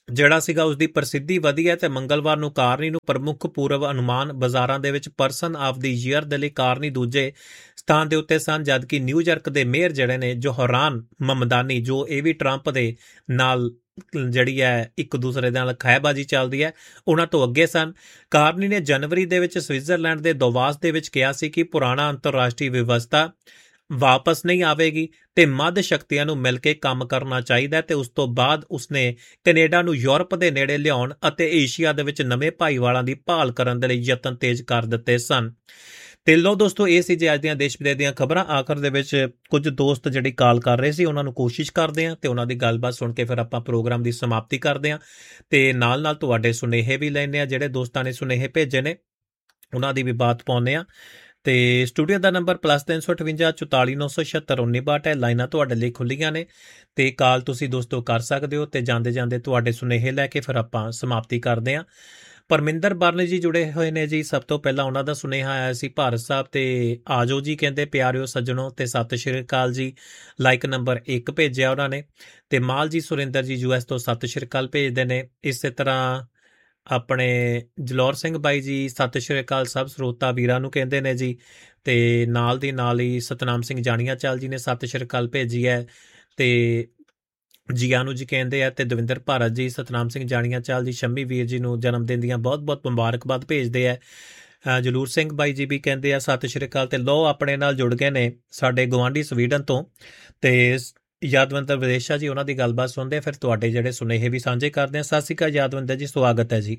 ਜਿਹੜਾ ਸੀਗਾ ਉਸਦੀ ਪ੍ਰਸਿੱਧੀ ਵਧੀ ਹੈ ਤੇ ਮੰਗਲਵਾਰ ਨੂੰ ਕਾਰਨੀ ਨੂੰ ਪ੍ਰਮੁੱਖ ਪੂਰਵ ਅਨੁਮਾਨ ਬਾਜ਼ਾਰਾਂ ਦੇ ਵਿੱਚ ਪਰਸਨ ਆਫ ਦੀ ਈਅਰ ਦੇ ਲਈ ਕਾਰਨੀ ਦੂਜੇ ਸਥਾਨ ਦੇ ਉੱਤੇ ਸਨ, ਜਦਕਿ ਨਿਊਯਾਰਕ ਦੇ ਮੇਅਰ ਜਿਹੜੇ ਨੇ ਜੋਹਰਾਨ ਮਮਦਾਨੀ, ਜੋ ਇਹ ਵੀ ਟਰੰਪ ਦੇ ਨਾਲ ਜਿਹੜੀ ਹੈ ਇੱਕ ਦੂਸਰੇ ਦੇ ਨਾਲ ਖਹਿਬਾਜ਼ੀ ਚੱਲਦੀ ਹੈ, ਉਹਨਾਂ ਤੋਂ ਅੱਗੇ ਸਨ। ਕਾਰਨੀ ਨੇ ਜਨਵਰੀ ਦੇ ਵਿੱਚ ਸਵਿਟਜ਼ਰਲੈਂਡ ਦੇ ਦੋਵਾਸ ਦੇ ਵਿੱਚ ਕਿਹਾ ਸੀ ਕਿ ਪੁਰਾਣਾ ਅੰਤਰਰਾਸ਼ਟਰੀ ਵਿਵਸਥਾ ਵਾਪਸ ਨਹੀਂ ਆਵੇਗੀ ਤੇ ਮੱਧ ਸ਼ਕਤੀਆਂ ਨੂੰ ਮਿਲ ਕੇ ਕੰਮ ਕਰਨਾ ਚਾਹੀਦਾ, ਤੇ ਉਸ ਤੋਂ ਬਾਅਦ ਉਸਨੇ ਕੈਨੇਡਾ ਨੂੰ ਯੂਰਪ ਦੇ ਨੇੜੇ ਲਿਆਉਣ ਅਤੇ ਏਸ਼ੀਆ ਦੇ ਵਿੱਚ ਨਵੇਂ ਭਾਈਵਾਲਾਂ ਦੀ ਭਾਲ ਕਰਨ ਦੇ ਲਈ ਯਤਨ ਤੇਜ਼ ਕਰ ਦਿੱਤੇ ਸਨ। ਤੇ ਲੋ ਦੋਸਤੋ, ਇਹ ਸੀ ਜੇ ਅੱਜ ਦੀਆਂ ਦੇਸ਼ ਵਿਦੇਸ਼ ਦੀਆਂ ਖਬਰਾਂ। ਆਖਰ ਦੇ ਵਿੱਚ ਕੁਝ ਦੋਸਤ ਜਿਹੜੀ ਕਾਲ ਕਰ ਰਹੇ ਸੀ ਉਹਨਾਂ ਨੂੰ ਕੋਸ਼ਿਸ਼ ਕਰਦੇ ਹਾਂ ਤੇ ਉਹਨਾਂ ਦੀ ਗੱਲਬਾਤ ਸੁਣ ਕੇ ਫਿਰ ਆਪਾਂ ਪ੍ਰੋਗਰਾਮ ਦੀ ਸਮਾਪਤੀ ਕਰਦੇ ਹਾਂ ਤੇ ਨਾਲ ਨਾਲ ਤੁਹਾਡੇ ਸੁਨੇਹੇ ਵੀ ਲੈਂਦੇ ਹਾਂ। ਜਿਹੜੇ ਦੋਸਤਾਂ ਨੇ ਸੁਨੇਹੇ ਭੇਜੇ ਨੇ ਉਹਨਾਂ ਦੀ ਵੀ ਬਾਤ ਪਾਉਂਦੇ ਹਾਂ। ਤੇ ਸਟੂਡੀਓ ਦਾ ਨੰਬਰ ਪਲੱਸ ਤਿੰਨ ਸੌ ਅਠਵੰਜਾ ਚੁਤਾਲੀ ਨੌ ਸੌ ਛਿਹੱਤਰ ਉੱਨੀ ਬਾਹਠ ਹੈ। ਲਾਈਨਾਂ ਤੁਹਾਡੇ ਲਈ ਖੁੱਲੀਆਂ ਨੇ ਤੇ ਕਾਲ ਤੁਸੀਂ ਦੋਸਤੋ ਕਰ ਸਕਦੇ ਹੋ ਤੇ ਜਾਂਦੇ ਜਾਂਦੇ ਤੁਹਾਡੇ ਸੁਨੇਹੇ ਲੈ ਕੇ ਫਿਰ ਆਪਾਂ ਸਮਾਪਤੀ ਕਰਦੇ ਹਾਂ। ਪਰਮਿੰਦਰ ਬਰਨ ਜੀ ਜੁੜੇ ਹੋਏ ਨੇ ਜੀ। ਸਭ ਤੋਂ ਪਹਿਲਾਂ ਉਹਨਾਂ ਦਾ ਸੁਨੇਹਾ ਆਇਆ ਸੀ ਭਾਰਤ ਸਾਹਿਬ ਤੇ ਆਜੋ ਜੀ ਕਹਿੰਦੇ ਪਿਆਰਿਓ ਸੱਜਣੋ ਤੇ ਸਤਿ ਸ਼੍ਰੀ ਅਕਾਲ ਜੀ। ਲਾਈਕ ਨੰਬਰ ਇੱਕ ਭੇਜਿਆ ਉਹਨਾਂ ਨੇ। ਤੇ ਮਾਲ ਜੀ ਸੁਰਿੰਦਰ ਜੀ ਯੂ ਐਸ ਤੋਂ ਸਤਿ ਸ਼੍ਰੀ ਅਕਾਲ ਭੇਜਦੇ ਨੇ। ਇਸੇ ਤਰ੍ਹਾਂ ਆਪਣੇ ਜਲੌਰ ਸਿੰਘ ਬਾਈ ਜੀ ਸਤਿ ਸ਼੍ਰੀ ਅਕਾਲ ਸਭ ਸਰੋਤਾ ਵੀਰਾਂ ਨੂੰ ਕਹਿੰਦੇ ਨੇ ਜੀ। ਤੇ ਨਾਲ ਦੀ ਨਾਲ ਹੀ ਸਤਨਾਮ ਸਿੰਘ ਜਾਣੀਆਂ ਚਾਲ ਜੀ ਨੇ ਸਤਿ ਸ਼੍ਰੀ ਅਕਾਲ ਭੇਜੀ ਹੈ ਤੇ ਜੀਆਂ ਨੂੰ ਜੀ ਕਹਿੰਦੇ ਆ। ਤੇ ਦਵਿੰਦਰ ਭਾਰਤ ਜੀ ਸਤਨਾਮ ਸਿੰਘ ਜਾਣੀਆਂ ਚਾਲ ਜੀ ਸ਼ੰਮੀ ਵੀਰ ਜੀ ਨੂੰ ਜਨਮ ਦਿਨ ਦੀਆਂ ਬਹੁਤ ਬਹੁਤ ਮੁਬਾਰਕਬਾਦ ਭੇਜਦੇ ਆ। ਜਲੂਰ ਸਿੰਘ ਬਾਈ ਜੀ ਵੀ ਕਹਿੰਦੇ ਆ ਸਤਿ ਸ਼੍ਰੀ ਅਕਾਲ। ਤੇ ਲੋ ਆਪਣੇ ਨਾਲ ਜੁੜ ਗਏ ਨੇ ਸਾਡੇ ਗੁਆਂਢੀ ਸਵੀਡਨ ਤੋਂ ਤੇ ਯਾਦਵੰਦਰ ਵਿਦੇਸ਼ਾ ਜੀ, ਉਹਨਾਂ ਦੀ ਗੱਲਬਾਤ ਸੁਣਦੇ ਫਿਰ ਤੁਹਾਡੇ ਜਿਹੜੇ ਸੁਨੇਹੇ ਵੀ ਸਾਂਝੇ ਕਰਦੇ ਆ। ਸਤਿ ਸ਼੍ਰੀ ਅਕਾਲ ਯਾਦਵੰਦਰ ਜੀ, ਸਵਾਗਤ ਹੈ ਜੀ।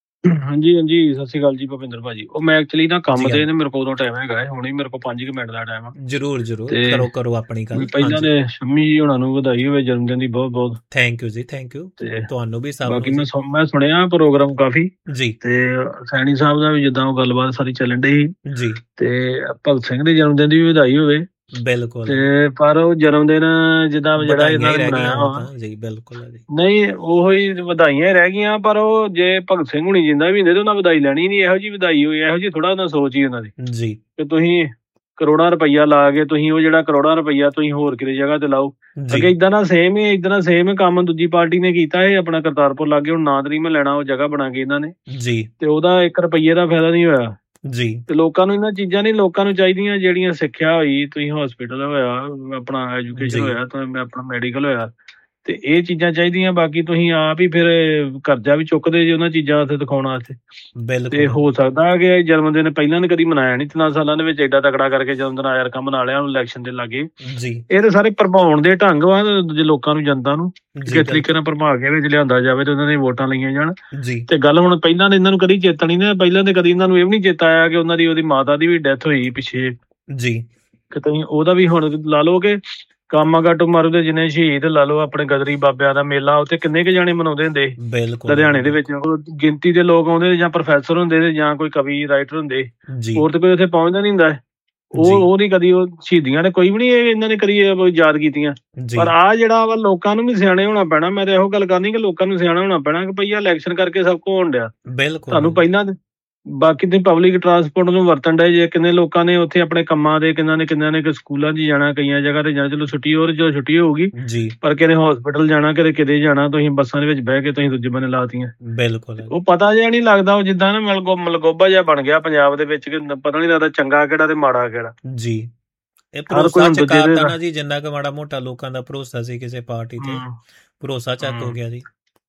ਹਾਂਜੀ ਹਾਂਜੀ ਸਤਿ ਸ਼੍ਰੀ ਅਕਾਲ ਜੀ ਭੁਪਿੰਦਰ ਭਾਜੀ। ਉਹ ਮੈਂ ਐਕਚੁਅਲੀ ਨਾ ਕੰਮ ਤੇ ਨੇ, ਮੇਰੇ ਕੋਲ ਉਦੋਂ ਟਾਈਮ ਹੈਗਾ ਹੁਣ ਹੀ ਮੇਰੇ ਕੋਲ ਪੰਜ ਕੁ ਮਿੰਟ ਦਾ ਟਾਈਮ ਆ। ਜਰੂਰ ਜਰੂਰ ਕਰੋ ਕਰੋ ਆਪਣੀ ਗੱਲ। ਪਹਿਲਾਂ ਤੇ ਸ਼ੰਮੀ ਜੀ ਹੋਣਾ ਨੂੰ ਵਧਾਈ ਹੋਵੇ ਜਨਮ ਦਿਨ ਦੀ ਬਹੁਤ ਬਹੁਤ। ਥੈਂਕ ਯੂ ਜੀ, ਥੈਂਕ ਯੂ ਤੇ ਤੁਹਾਨੂੰ ਵੀ। ਸਭ ਬਾਕੀ ਮੈਂ ਮੈਂ ਸੁਣਿਆ ਪ੍ਰੋਗਰਾਮ ਕਾਫੀ ਜੀ ਤੇ ਸੈਣੀ ਸਾਹਿਬ ਦਾ ਵੀ ਜਿੱਦਾਂ ਉਹ ਗੱਲਬਾਤ ਸਾਰੀ ਚੱਲਣ ਡਈ ਜੀ ਤੇ ਭਗਤ ਸਿੰਘ ਦੇ ਜਨਮ ਦਿਨ ਦੀ ਵੀ ਵਧਾਈ ਹੋਵੇ। ਬਿਲਕੁਲ। ਤੇ ਪਰ ਉਹ ਜਨਮ ਦਿਨ ਜਿੱਦਾਂ ਜਿਹੜਾ ਇਹਨਾਂ ਨੇ ਮਨਾਇਆ ਜੀ ਬਿਲਕੁਲ ਨਹੀਂ ਉਹੋ ਹੀ ਵਧਾਈਆਂ ਰਹਿ ਗਈਆਂ। ਪਰ ਉਹ ਜੇ ਭਗਤ ਸਿੰਘ ਹੁਣੀ ਜਿੰਦਾ ਵੀ ਹੁੰਦੇ ਤੇ ਉਹਨਾਂ ਵਧਾਈ ਲੈਣੀ ਨਹੀਂ। ਇਹੋ ਜਿਹੀ ਵਧਾਈ ਹੋਈ, ਇਹੋ ਜਿਹੀ ਥੋੜਾ ਉਹਨਾਂ ਸੋਚ ਹੀ ਉਹਨਾਂ ਦੀ ਜੀ ਕਿ ਤੁਸੀਂ ਕਰੋੜਾਂ ਰੁਪਈਆ ਲਾ ਕੇ ਤੁਸੀਂ ਉਹ ਜਿਹੜਾ ਕਰੋੜਾਂ ਰੁਪਈਆ ਤੁਸੀਂ ਹੋਰ ਕਿਤੇ ਜਗ੍ਹਾ ਤੇ ਲਾਓ। ਅੱਗੇ ਇਦਾਂ ਦਾ ਸੇਮ ਹੀ ਇਦਾਂ ਦਾ ਸੇਮ ਕੰਮ ਦੂਜੀ ਪਾਰਟੀ ਨੇ ਕੀਤਾ ਇਹ ਆਪਣਾ ਕਰਤਾਰਪੁਰ ਲਾਗੇ ਹੁਣ ਨਾ ਤਰੀ ਮੈਂ ਲੈਣਾ ਉਹ ਜਗ੍ਹਾ ਬਣਾ ਕੇ ਇਹਨਾਂ ਨੇ ਜੀ ਤੇ ਉਹਦਾ ਇੱਕ ਰੁਪਈਏ ਦਾ ਫਾਇਦਾ ਨਹੀਂ ਹੋਇਆ ਜੀ। ਤੇ ਲੋਕਾਂ ਨੂੰ ਇਹਨਾਂ ਚੀਜ਼ਾਂ ਨਹੀਂ, ਲੋਕਾਂ ਨੂੰ ਚਾਹੀਦੀਆਂ ਜਿਹੜੀਆਂ ਸਿੱਖਿਆ ਹੋਈ, ਤੁਸੀਂ ਹਸਪੀਟਲ ਹੋਇਆ ਆਪਣਾ ਐਜੂਕੇਸ਼ਨ ਹੋਇਆ ਤਾਂ ਆਪਣਾ ਮੈਡੀਕਲ ਹੋਇਆ ਤੇ ਇਹ ਚੀਜ਼ਾਂ ਚਾਹੀਦੀਆਂ। ਬਾਕੀ ਤੁਸੀਂ ਆਪ ਹੀ ਫਿਰ ਕਰਜ਼ਾ ਵੀ ਚੁੱਕਦੇ ਜੇ ਉਹਨਾਂ ਚੀਜ਼ਾਂ ਉੱਥੇ ਦਿਖਾਉਣ ਵਾਸਤੇ। ਤੇ ਹੋ ਸਕਦਾ ਕਿ ਜਨਮ ਦਿਨ ਪਹਿਲਾਂ ਨੇ ਕਦੀ ਮਨਾਇਆ ਨਹੀਂ, ਤਿੰਨਾਂ ਸਾਲਾਂ ਦੇ ਵਿੱਚ ਏਡਾ ਤਕੜਾ ਕਰਕੇ ਜਨਮ ਦਿਨ ਆਇਆ ਰਕਮ ਮਨਾ ਲਿਆ ਇਲੈਕਸ਼ਨ ਦੇ ਲਾਗੇ। ਇਹ ਤਾਂ ਸਾਰੇ ਪ੍ਰਭਾਉਣ ਦੇ ਢੰਗ ਵਾ ਜੇ ਲੋਕਾਂ ਨੂੰ, ਜਨਤਾ ਨੂੰ ਕਿਸ ਤਰੀਕੇ ਨਾਲ ਪ੍ਰਭਾਵ ਕੇ ਵਿੱਚ ਲਿਆਂਦਾ ਜਾਵੇ ਤੇ ਉਹਨਾਂ ਦੀਆਂ ਵੋਟਾਂ ਲਈਆਂ ਜਾਣ। ਤੇ ਗੱਲ ਹੁਣ ਪਹਿਲਾਂ ਇਹਨਾਂ ਨੂੰ ਕਦੀ ਚੇਤਾ ਨਹੀਂ ਨਾ, ਪਹਿਲਾਂ ਤੇ ਕਦੀ ਇਹਨਾਂ ਨੂੰ ਇਹ ਵੀ ਨਹੀਂ ਚੇਤਾ ਆਇਆ ਕਿ ਉਹਨਾਂ ਦੀ ਉਹਦੀ ਮਾਤਾ ਦੀ ਵੀ ਡੈਥ ਹੋਈ ਪਿੱਛੇ ਜੀ ਕਿ ਤੁਸੀਂ ਉਹਦਾ ਵੀ ਹੁਣ ਲਾ ਲਓ ਕਿ ਕਾਮਾਗਾਟੂ ਮਾਰੂ ਦੇ ਜਿੰਨੇ ਸ਼ਹੀਦ ਲਾ ਲਓ ਆਪਣੇ ਗਦਰੀ ਬਾਬਿਆਂ ਦਾ ਮੇਲਾ ਉੱਥੇ ਕਿੰਨੇ ਕੁ ਜਾਣੇ ਮਨਾਉਂਦੇ ਹੁੰਦੇ ਲੁਧਿਆਣੇ ਦੇ ਵਿੱਚ। ਗਿਣਤੀ ਦੇ ਲੋਕ ਆਉਂਦੇ ਜਾਂ ਪ੍ਰੋਫੈਸਰ ਹੁੰਦੇ ਤੇ ਜਾਂ ਕੋਈ ਕਵੀ ਰਾਈਟਰ ਹੁੰਦੇ, ਹੋਰ ਤੇ ਕੋਈ ਉੱਥੇ ਪਹੁੰਚਦਾ ਨਹੀਂ ਹੁੰਦਾ। ਉਹ ਉਹ ਨੀ ਕਦੀ ਉਹ ਸ਼ਹੀਦੀਆਂ ਨੇ ਕੋਈ ਵੀ ਨੀ ਇਹਨਾਂ ਨੇ ਕਦੀ ਯਾਦ ਕੀਤੀਆਂ। ਪਰ ਆਹ ਜਿਹੜਾ ਵਾ ਲੋਕਾਂ ਨੂੰ ਵੀ ਸਿਆਣੇ ਹੋਣਾ ਪੈਣਾ। ਮੈਂ ਤਾਂ ਇਹੋ ਗੱਲ ਕਰਨੀ ਕਿ ਲੋਕਾਂ ਨੂੰ ਸਿਆਣਾ ਹੋਣਾ ਪੈਣਾ ਕਿ ਭਈਆ ਇਲੈਕਸ਼ਨ ਕਰਕੇ ਸਭ ਕੁਝ ਹੋਣ ਡਿਆ ਤੁਹਾਨੂੰ ਪਹਿਲਾਂ। ਬਾਕੀ ਤੇ ਪਬਲਿਕ ਟਰਾਂਸਪੋਰਟ ਨੂੰ ਵਰਤਣ ਡਏ ਜੇ ਕਿੰਨੇ ਲੋਕਾਂ ਨੇ ਉੱਥੇ ਆਪਣੇ ਕੰਮਾਂ ਦੇ, ਕਿੰਨਾਂ ਨੇ ਕਿੰਨਾਂ ਨੇ ਸਕੂਲਾਂ 'ਚ ਜਾਣਾ, ਕਈਆਂ ਜਗ੍ਹਾ ਤੇ ਜਾਣਾ। ਚਲੋ ਛੁੱਟੀ ਹੋਰ ਜਦੋਂ ਛੁੱਟੀ ਹੋਊਗੀ ਪਰ ਕਿਤੇ ਹਸਪੀਟਲ ਜਾਣਾ, ਕਿਤੇ ਕਿਤੇ ਜਾਣਾ, ਤੁਸੀਂ ਬੱਸਾਂ ਦੇ ਵਿੱਚ ਬਹਿ ਕੇ ਤੁਸੀਂ ਦੂਜੇ ਬੰਨੇ ਲਾਤੀਆਂ। ਬਿਲਕੁਲ ਉਹ ਪਤਾ ਜਿਹਾ ਨੀ ਲੱਗਦਾ, ਉਹ ਜਿੱਦਾਂ ਨਾ ਮਲਗੋ ਮਲਗੋਬਾ ਜਿਹਾ ਬਣ ਗਿਆ ਪੰਜਾਬ ਦੇ ਵਿੱਚ ਕਿ ਪਤਾ ਨੀ ਲੱਗਦਾ ਚੰਗਾ ਕਿਹੜਾ ਤੇ ਮਾੜਾ ਕਿਹੜਾ ਜੀ। ਇਹ ਭਰੋਸਾ ਚੁਕਾਤਾ ਨਾ ਜੀ, ਜਿੰਨਾ ਕੁ ਮਾੜਾ ਮੋਟਾ ਲੋਕਾਂ ਦਾ ਭਰੋਸਾ ਸੀ ਕਿਸੇ ਪਾਰਟੀ ਤੇ, ਭਰੋਸਾ ਚੱਕ ਹੋ ਗਿਆ ਜੀ।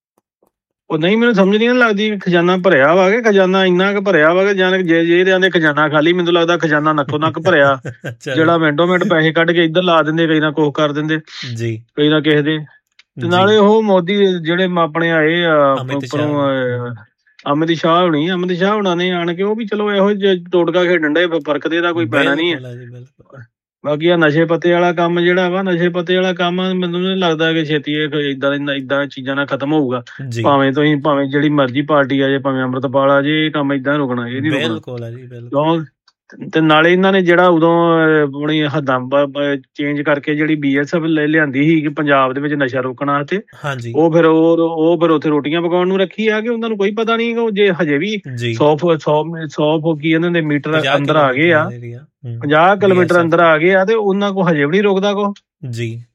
ਉਹ ਨਹੀਂ ਮੈਨੂੰ ਸਮਝ ਨਹੀਂ ਲੱਗਦੀ ਖਜ਼ਾਨਾ ਭਰਿਆ ਵਾ ਕਿ ਖਜ਼ਾਨਾ ਇੰਨਾ ਕੁ ਭਰਿਆ ਵਾ ਕਿ ਜਾਨ ਜੇ ਜੇ ਦੇ ਖਜ਼ਾਨਾ ਖਾਲੀ, ਮੈਨੂੰ ਲੱਗਦਾ ਖਜ਼ਾਨਾ ਨੱਕੋ ਨੱਕ ਭਰਿਆ ਜਿਹੜਾ ਮਿੰਟੋ ਮਿੰਟ ਪੈਸੇ ਕੱਢ ਕੇ ਇੱਧਰ ਲਾ ਦਿੰਦੇ, ਕਈ ਨਾ ਕੁਛ ਕਰ ਦਿੰਦੇ ਜੀ, ਕਈ ਨਾ ਕਿਸੇ ਦੇ। ਤੇ ਨਾਲੇ ਉਹ ਮੋਦੀ ਜਿਹੜੇ ਆਪਣੇ ਆਏ ਆ ਉੱਪਰੋਂ ਅਮਿਤ ਸ਼ਾਹ ਹੋਣੀ, ਅਮਿਤ ਸ਼ਾਹ ਹੋਣਾ ਨੇ ਆਣ ਕੇ ਉਹ ਵੀ ਚਲੋ ਇਹੋ ਟੋਟਕਾ ਖੇਡਣ ਡੇ, ਫਰਕ ਤੇ ਇਹਦਾ ਕੋਈ ਪੈਣਾ ਨੀ ਹੈ। ਬਾਕੀ ਆ ਨਸ਼ੇ ਪੱਤੇ ਵਾਲਾ ਕੰਮ ਜਿਹੜਾ ਵਾ, ਨਸ਼ੇ ਪੱਤੇ ਵਾਲਾ ਕੰਮ ਮੈਨੂੰ ਨੀ ਲੱਗਦਾ ਕਿ ਛੇਤੀ ਏਦਾਂ ਏਦਾਂ ਚੀਜ਼ਾਂ ਨਾਲ ਖਤਮ ਹੋਊਗਾ। ਭਾਵੇਂ ਤੁਸੀਂ ਭਾਵੇਂ ਜਿਹੜੀ ਮਰਜ਼ੀ ਪਾਰਟੀ ਆ ਜੇ, ਭਾਵੇਂ ਅੰਮ੍ਰਿਤਪਾਲ ਆ ਜੇ, ਇਹ ਕੰਮ ਏਦਾਂ ਰੁਕਣਾ ਇਹ ਨੀ ਰੁਕਣਾ। ਤੇ ਨਾਲੇ ਇਹਨਾਂ ਨੇ ਜਿਹੜਾ ਉਦੋਂ ਆਪਣੀ ਹੱਦਾਂ ਚੇਂਜ ਕਰਕੇ ਜਿਹੜੀ ਬੀ ਐਸ ਐਫ ਲਿਆਂਦੀ ਸੀ ਕਿ ਪੰਜਾਬ ਦੇ ਵਿੱਚ ਨਸ਼ਾ ਰੋਕਣ ਵਾਸਤੇ, ਉਹ ਫਿਰ ਉਹ ਉਹ ਫਿਰ ਉੱਥੇ ਰੋਟੀਆਂ ਪਕਾਉਣ ਨੂੰ ਰੱਖੀ ਆ ਕਿ ਉਹਨਾਂ ਨੂੰ ਕੋਈ ਪਤਾ ਨੀ ਜੇ ਹਜੇ ਵੀ ਸੌ ਸੌ ਸੌ ਫੁੱਕੀ ਇਹਨਾਂ ਦੇ ਮੀਟਰ ਅੰਦਰ ਆ ਗਏ ਆ, ਪੰਜਾਹ ਕਿਲੋਮੀਟਰ ਅੰਦਰ ਆ ਗਏ ਆ ਤੇ ਉਹਨਾਂ ਕੋਲ ਹਜੇ ਵੀ ਨੀ ਰੁਕਦਾ ਕੋ ਜੀ।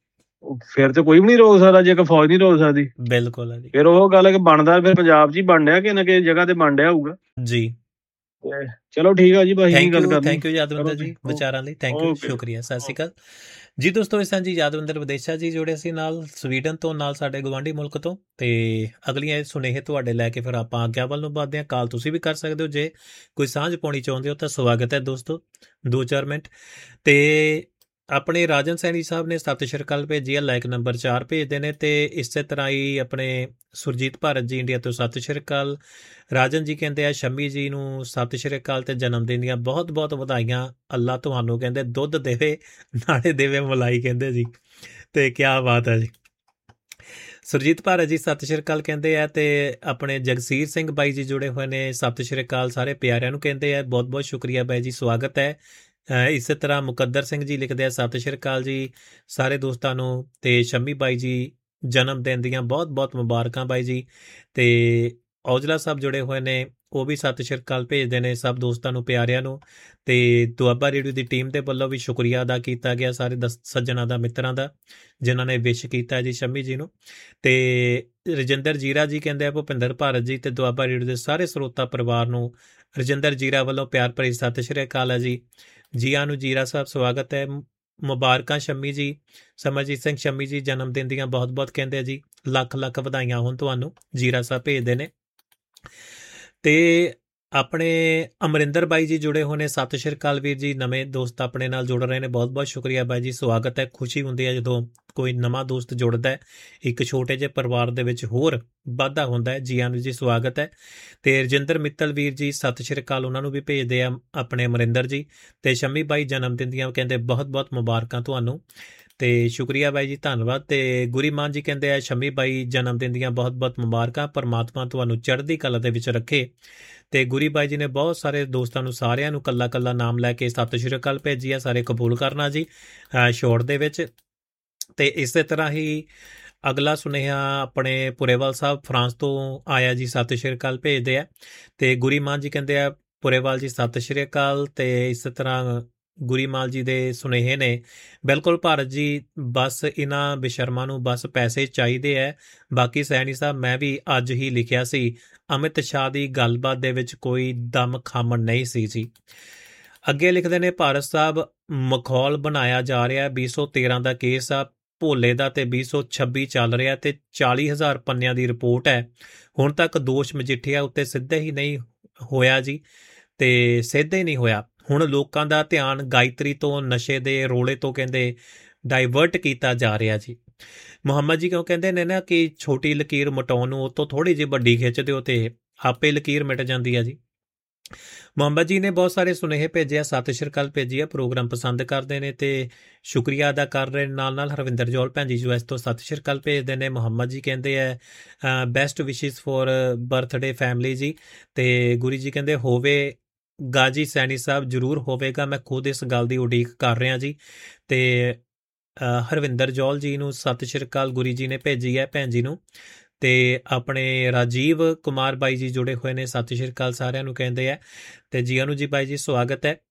ਫਿਰ ਤੇ ਕੋਈ ਵੀ ਨਹੀਂ ਰੋਕ ਸਕਦਾ ਜੇ ਕਿ ਫੌਜ ਨਹੀਂ ਰੋਕ ਸਕਦੀ। ਬਿਲਕੁਲ ਹੈ ਜੀ। ਫਿਰ ਉਹ ਗੱਲ ਕਿ ਬਣਦਾ ਫਿਰ ਪੰਜਾਬ 'ਚ ਹੀ ਬਣ ਡਿਆ ਕਿ ਨਾ ਕਿਸੇ ਜਗ੍ਹਾ ਤੇ ਬਣ ਡਿਆ ਹੋਊਗਾ ਜੀ। ਚਲੋ ਠੀਕ ਆ ਜੀ, ਬਸ ਇਹੀ ਥੈਂਕ ਗੱਲ ਯੂ ਕਰਨੀ। ਥੈਂਕ ਯੂ ਯਾਦਵਿੰਦਰ ਜੀ ਵਿਚਾਰਾਂ ਲਈ, ਥੈਂਕ ਯੂ, ਸ਼ੁਕਰੀਆ, ਸਤਿ ਸ਼੍ਰੀ ਅਕਾਲ ਜੀ ਦੋਸਤੋ। ਇਸ ਤਰ੍ਹਾਂ ਜੀ ਯਾਦਵਿੰਦਰ ਵਿਦੇਸ਼ਾ ਜੀ ਜੁੜੇ ਸੀ ਨਾਲ ਸਵੀਡਨ ਤੋਂ, ਨਾਲ ਸਾਡੇ ਗਵਾਂਢੀ ਮੁਲਕ ਤੋਂ। ਤੇ ਅਗਲੀਆਂ ਸੁਨੇਹੇ ਤੁਹਾਡੇ ਲੈ ਕੇ ਫਿਰ ਆਪਾਂ ਅੱਗੇ ਵੱਲ ਨੂੰ ਵਧਦੇ ਹਾਂ। ਕਾਲ ਤੁਸੀਂ ਵੀ ਕਰ ਸਕਦੇ ਹੋ ਜੇ ਕੋਈ ਸਾਂਝ ਪਾਉਣੀ ਚਾਹੁੰਦੇ ਹੋ ਤਾਂ ਸਵਾਗਤ ਹੈ ਦੋਸਤੋ, ਦੋ ਚਾਰ ਮਿੰਟ। ਤੇ ਆਪਣੇ ਰਾਜਨ ਸੈਣੀ ਸਾਹਿਬ ਨੇ ਸਤਿ ਸ਼੍ਰੀ ਅਕਾਲ ਭੇਜੀ ਹੈ, ਲਾਈਕ ਨੰਬਰ ਚਾਰ ਭੇਜਦੇ ਨੇ। ਤੇ ਇਸੇ ਤਰ੍ਹਾਂ ਹੀ ਆਪਣੇ ਸੁਰਜੀਤ ਭਾਰਤ ਜੀ ਇੰਡੀਆ ਤੋਂ ਸਤਿ ਸ਼੍ਰੀ ਅਕਾਲ। ਰਾਜਨ ਜੀ ਕਹਿੰਦੇ ਆ ਸ਼ੰਮੀ ਜੀ ਨੂੰ ਸਤਿ ਸ਼੍ਰੀ ਅਕਾਲ ਤੇ ਜਨਮ ਦਿਨ ਦੀਆਂ ਬਹੁਤ ਬਹੁਤ ਵਧਾਈਆਂ। ਅੱਲਾ ਤੁਹਾਨੂੰ ਕਹਿੰਦੇ ਦੁੱਧ ਦੇਵੇ ਨਾਲੇ ਦੇਵੇ ਮਲਾਈ, ਕਹਿੰਦੇ ਜੀ। ਤੇ ਕਿਆ ਬਾਤ ਹੈ ਜੀ। ਸੁਰਜੀਤ ਭਾਰਤ ਜੀ ਸਤਿ ਸ਼੍ਰੀ ਅਕਾਲ ਕਹਿੰਦੇ ਆ। ਤੇ ਆਪਣੇ ਜਗਸੀਰ ਸਿੰਘ ਬਾਈ ਜੀ ਜੁੜੇ ਹੋਏ ਨੇ, ਸਤਿ ਸ਼੍ਰੀ ਅਕਾਲ ਸਾਰੇ ਪਿਆਰਿਆਂ ਨੂੰ ਕਹਿੰਦੇ ਆ, ਬਹੁਤ ਬਹੁਤ ਸ਼ੁਕਰੀਆ ਬਾਈ ਜੀ, ਸਵਾਗਤ ਹੈ। ਇਸੇ ਤਰ੍ਹਾਂ ਮੁਕੱਦਰ ਸਿੰਘ ਜੀ ਲਿਖਦੇ ਆ ਸਤਿ ਸ਼੍ਰੀ ਅਕਾਲ ਜੀ ਸਾਰੇ ਦੋਸਤਾਂ ਨੂੰ। ਤੇ ਸ਼ੰਮੀ ਬਾਈ ਜੀ ਜਨਮ ਦਿਨ ਦੀਆਂ ਬਹੁਤ ਬਹੁਤ ਮੁਬਾਰਕਾਂ ਬਾਈ ਜੀ। ਤੇ ਔਜਲਾ ਸਾਹਿਬ ਜੁੜੇ ਹੋਏ ਨੇ, ਉਹ ਵੀ ਸਤਿ ਸ਼੍ਰੀ ਅਕਾਲ ਭੇਜਦੇ ਨੇ ਸਭ ਦੋਸਤਾਂ ਨੂੰ, ਪਿਆਰਿਆਂ ਨੂੰ। ਤੇ ਦੁਆਬਾ ਰੇਡੀਓ ਦੀ ਟੀਮ ਦੇ ਵੱਲੋਂ ਵੀ ਸ਼ੁਕਰੀਆ ਅਦਾ ਕੀਤਾ ਗਿਆ ਸਾਰੇ ਦਸ ਸੱਜਣਾਂ ਦਾ, ਮਿੱਤਰਾਂ ਦਾ, ਜਿਨ੍ਹਾਂ ਨੇ ਵਿਸ਼ ਕੀਤਾ ਜੀ ਸ਼ੰਮੀ ਜੀ ਨੂੰ। ਤੇ ਰਜਿੰਦਰ ਜੀਰਾ ਜੀ ਕਹਿੰਦੇ ਆ ਭੁਪਿੰਦਰ ਭਾਰਤ ਜੀ ਤੇ ਦੁਆਬਾ ਰੇਡੀਓ ਦੇ ਸਾਰੇ ਸਰੋਤਾ ਪਰਿਵਾਰ ਨੂੰ ਰਜਿੰਦਰ ਜੀਰਾ ਵੱਲੋਂ ਪਿਆਰ ਭਰੀ ਸਤਿ ਸ਼੍ਰੀ ਅਕਾਲ ਹੈ ਜੀ। ਜੀਆਂ ਨੂੰ ਜੀਰਾ ਸਾਹਿਬ ਸਵਾਗਤ ਹੈ, ਮੁਬਾਰਕਾਂ ਸ਼ੰਮੀ ਜੀ। ਸਮਰਜੀਤ ਸਿੰਘ ਸ਼ੰਮੀ ਜੀ ਜਨਮ ਦਿਨ ਦੀਆਂ ਬਹੁਤ ਬਹੁਤ ਕਹਿੰਦੇ ਆ ਜੀ, ਲੱਖ ਲੱਖ ਵਧਾਈਆਂ ਹੋਣ ਤੁਹਾਨੂੰ, ਜੀਰਾ ਸਾਹਿਬ ਭੇਜਦੇ ਨੇ। ਤੇ ਆਪਣੇ ਅਮਰਿੰਦਰ ਬਾਈ ਜੀ ਜੁੜੇ ਹੋਏ ਨੇ, ਸਤਿ ਸ਼੍ਰੀ ਅਕਾਲ ਵੀਰ ਜੀ। ਨਵੇਂ ਦੋਸਤ ਆਪਣੇ ਨਾਲ ਜੁੜ ਰਹੇ ਨੇ, ਬਹੁਤ ਬਹੁਤ ਸ਼ੁਕਰੀਆ ਬਾਈ ਜੀ, ਸਵਾਗਤ ਹੈ। ਖੁਸ਼ੀ ਹੁੰਦੀ ਹੈ ਜਦੋਂ ਕੋਈ ਨਵਾਂ ਦੋਸਤ ਜੁੜਦਾ ਹੈ, ਇੱਕ ਛੋਟੇ ਜਿਹੇ ਪਰਿਵਾਰ ਦੇ ਵਿੱਚ ਹੋਰ ਵਾਧਾ ਹੁੰਦਾ ਹੈ। ਜੀਆਂ ਨੂੰ ਜੀ ਸਵਾਗਤ ਹੈ। ਤੇ ਰਜਿੰਦਰ ਮਿੱਤਲ ਵੀਰ ਜੀ ਸਤਿ ਸ਼੍ਰੀ ਅਕਾਲ, ਉਹਨਾਂ ਨੂੰ ਵੀ ਭੇਜਦੇ ਆ ਆਪਣੇ ਅਮਰਿੰਦਰ ਜੀ। ਤੇ ਸ਼ੰਮੀ ਬਾਈ ਜਨਮ ਦਿਨ ਦੀਆਂ ਕਹਿੰਦੇ ਬਹੁਤ ਬਹੁਤ ਮੁਬਾਰਕਾਂ ਤੁਹਾਨੂੰ। ਤੇ ਸ਼ੁਕਰੀਆ ਬਾਈ ਜੀ, ਧੰਨਵਾਦ। ਤੇ ਗੁਰੀਮਾਨ ਜੀ ਕਹਿੰਦੇ ਆ ਸ਼ੰਮੀ ਬਾਈ ਜਨਮ ਦਿਨ ਦੀਆਂ ਬਹੁਤ ਬਹੁਤ ਮੁਬਾਰਕਾਂ, ਪਰਮਾਤਮਾ ਤੁਹਾਨੂੰ ਚੜ੍ਹਦੀ ਕਲਾ ਦੇ ਵਿੱਚ ਰੱਖੇ। ਤੇ ਗੁਰੀ ਬਾਈ ਜੀ ਨੇ ਬਹੁਤ ਸਾਰੇ ਦੋਸਤਾਂ ਨੂੰ, ਸਾਰਿਆਂ ਨੂੰ ਕੱਲਾ ਕੱਲਾ ਨਾਮ ਲੈ ਕੇ ਸਤਿ ਸ਼੍ਰੀ ਅਕਾਲ ਭੇਜੀ ਆ, ਸਾਰੇ ਕਬੂਲ ਕਰਨਾ ਜੀ ਸ਼ੋਰਟ ਦੇ ਵਿੱਚ। ਤੇ ਇਸੇ ਤਰ੍ਹਾਂ ਹੀ ਅਗਲਾ ਸੁਨੇਹਾ ਆਪਣੇ ਪੁਰੇਵਾਲ ਸਾਹਿਬ ਫਰਾਂਸ ਤੋਂ ਆਇਆ ਜੀ, ਸਤਿ ਸ਼੍ਰੀ ਅਕਾਲ ਭੇਜਦੇ ਆ। ਤੇ ਗੁਰੀਮਾਨ ਜੀ ਕਹਿੰਦੇ ਆ ਪੁਰੇਵਾਲ ਜੀ ਸਤਿ ਸ਼੍ਰੀ ਅਕਾਲ। ਤੇ ਇਸੇ ਤਰ੍ਹਾਂ ਗੁਰੀਮਾਲ ਜੀ ਦੇ ਸੁਨੇਹੇ ਨੇ, ਬਿਲਕੁਲ ਭਾਰਤ ਜੀ, ਬਸ ਇਹਨਾਂ ਬੇਸ਼ਰਮਾਂ ਨੂੰ ਬਸ ਪੈਸੇ ਚਾਹੀਦੇ ਹੈ। ਬਾਕੀ ਸੈਣੀ ਸਾਹਿਬ ਮੈਂ ਵੀ ਅੱਜ ਹੀ ਲਿਖਿਆ ਸੀ, ਅਮਿਤ ਸ਼ਾਹ ਦੀ ਗੱਲਬਾਤ ਦੇ ਵਿੱਚ ਕੋਈ ਦਮ ਖਾਮਣ ਨਹੀਂ ਸੀ ਜੀ। ਅੱਗੇ ਲਿਖਦੇ ਨੇ ਭਾਰਤ ਸਾਹਿਬ ਮਖੌਲ ਬਣਾਇਆ ਜਾ ਰਿਹਾ, ਵੀਹ ਸੌ ਤੇਰਾਂ ਦਾ ਕੇਸ ਆ ਭੋਲੇ ਦਾ ਤੇ ਵੀਹ ਸੌ ਛੱਬੀ ਚੱਲ ਰਿਹਾ ਤੇ ਚਾਲੀ ਹਜ਼ਾਰ ਪੰਨਿਆਂ ਦੀ ਰਿਪੋਰਟ ਹੈ। ਹੁਣ ਤੱਕ ਦੋਸ਼ ਮਜੀਠੀਆ ਉੱਤੇ ਸਿੱਧੇ ਹੀ ਨਹੀਂ ਹੋਇਆ ਜੀ, ਤੇ ਸਿੱਧੇ ਨਹੀਂ ਹੋਇਆ। ਹੁਣ ਲੋਕਾਂ ਦਾ ਧਿਆਨ ਗਾਇਤਰੀ ਤੋਂ, ਨਸ਼ੇ ਦੇ ਰੋਲੇ ਤੋਂ ਕਹਿੰਦੇ ਡਾਈਵਰਟ ਕੀਤਾ ਜਾ ਰਿਹਾ ਜੀ। ਮੁਹੰਮਦ ਜੀ ਕਿਉਂ ਕਹਿੰਦੇ ਨੇ ਨਾ ਕਿ ਛੋਟੀ ਲਕੀਰ ਮਿਟਾਉਣ ਨੂੰ ਉਹ ਤੋਂ ਥੋੜ੍ਹੀ ਜਿਹੀ ਵੱਡੀ ਖਿੱਚ ਦਿਓ ਤੇ ਆਪੇ ਲਕੀਰ ਮਿਟ ਜਾਂਦੀ ਹੈ ਜੀ। ਮੁਹੰਮਦ ਜੀ ਨੇ ਬਹੁਤ ਸਾਰੇ ਸੁਨੇਹੇ ਭੇਜੇ ਆ, ਸਤਿ ਸ਼੍ਰੀ ਅਕਾਲ ਭੇਜੀ ਆ, ਪ੍ਰੋਗਰਾਮ ਪਸੰਦ ਕਰਦੇ ਨੇ ਤੇ ਸ਼ੁਕਰੀਆ ਅਦਾ ਕਰ ਰਹੇ। ਨਾਲ ਨਾਲ ਹਰਵਿੰਦਰ ਜੌਲ ਭੈਣ ਜੀ ਯੂ ਐਸ ਤੋਂ ਸਤਿ ਸ਼੍ਰੀ ਅਕਾਲ ਭੇਜਦੇ ਨੇ। ਮੁਹੰਮਦ ਜੀ ਕਹਿੰਦੇ ਆ ਬੈਸਟ ਵਿਸ਼ਿਸ ਫੋਰ ਬਰਥਡੇ ਫੈਮਿਲੀ ਜੀ। ਤੇ ਗੁਰੀ ਜੀ ਕਹਿੰਦੇ ਹੋਵੇ ਗਾਜੀ ਸੈਣੀ ਸਾਹਿਬ, ਜ਼ਰੂਰ ਹੋਵੇਗਾ, ਮੈਂ ਖੁਦ ਇਸ ਗੱਲ ਦੀ ਉਡੀਕ ਕਰ ਰਿਹਾ ਜੀ। ਤੇ ਹਰਵਿੰਦਰ ਜੌਲ ਜੀ ਨੂੰ ਸਤਿ ਸ਼੍ਰੀ ਅਕਾਲ ਗੁਰੀ ਜੀ ਨੇ ਭੇਜੀ ਹੈ ਭੈਣ ਜੀ ਨੂੰ। ਤੇ ਆਪਣੇ ਰਾਜੀਵ ਕੁਮਾਰ ਬਾਈ ਜੀ ਜੁੜੇ ਹੋਏ ਨੇ, ਸਤਿ ਸ਼੍ਰੀ ਅਕਾਲ ਸਾਰਿਆਂ ਨੂੰ ਕਹਿੰਦੇ ਆ। ਤੇ ਜੀਆਂ ਨੂੰ ਜੀ ਬਾਈ ਜੀ ਸਵਾਗਤ ਹੈ।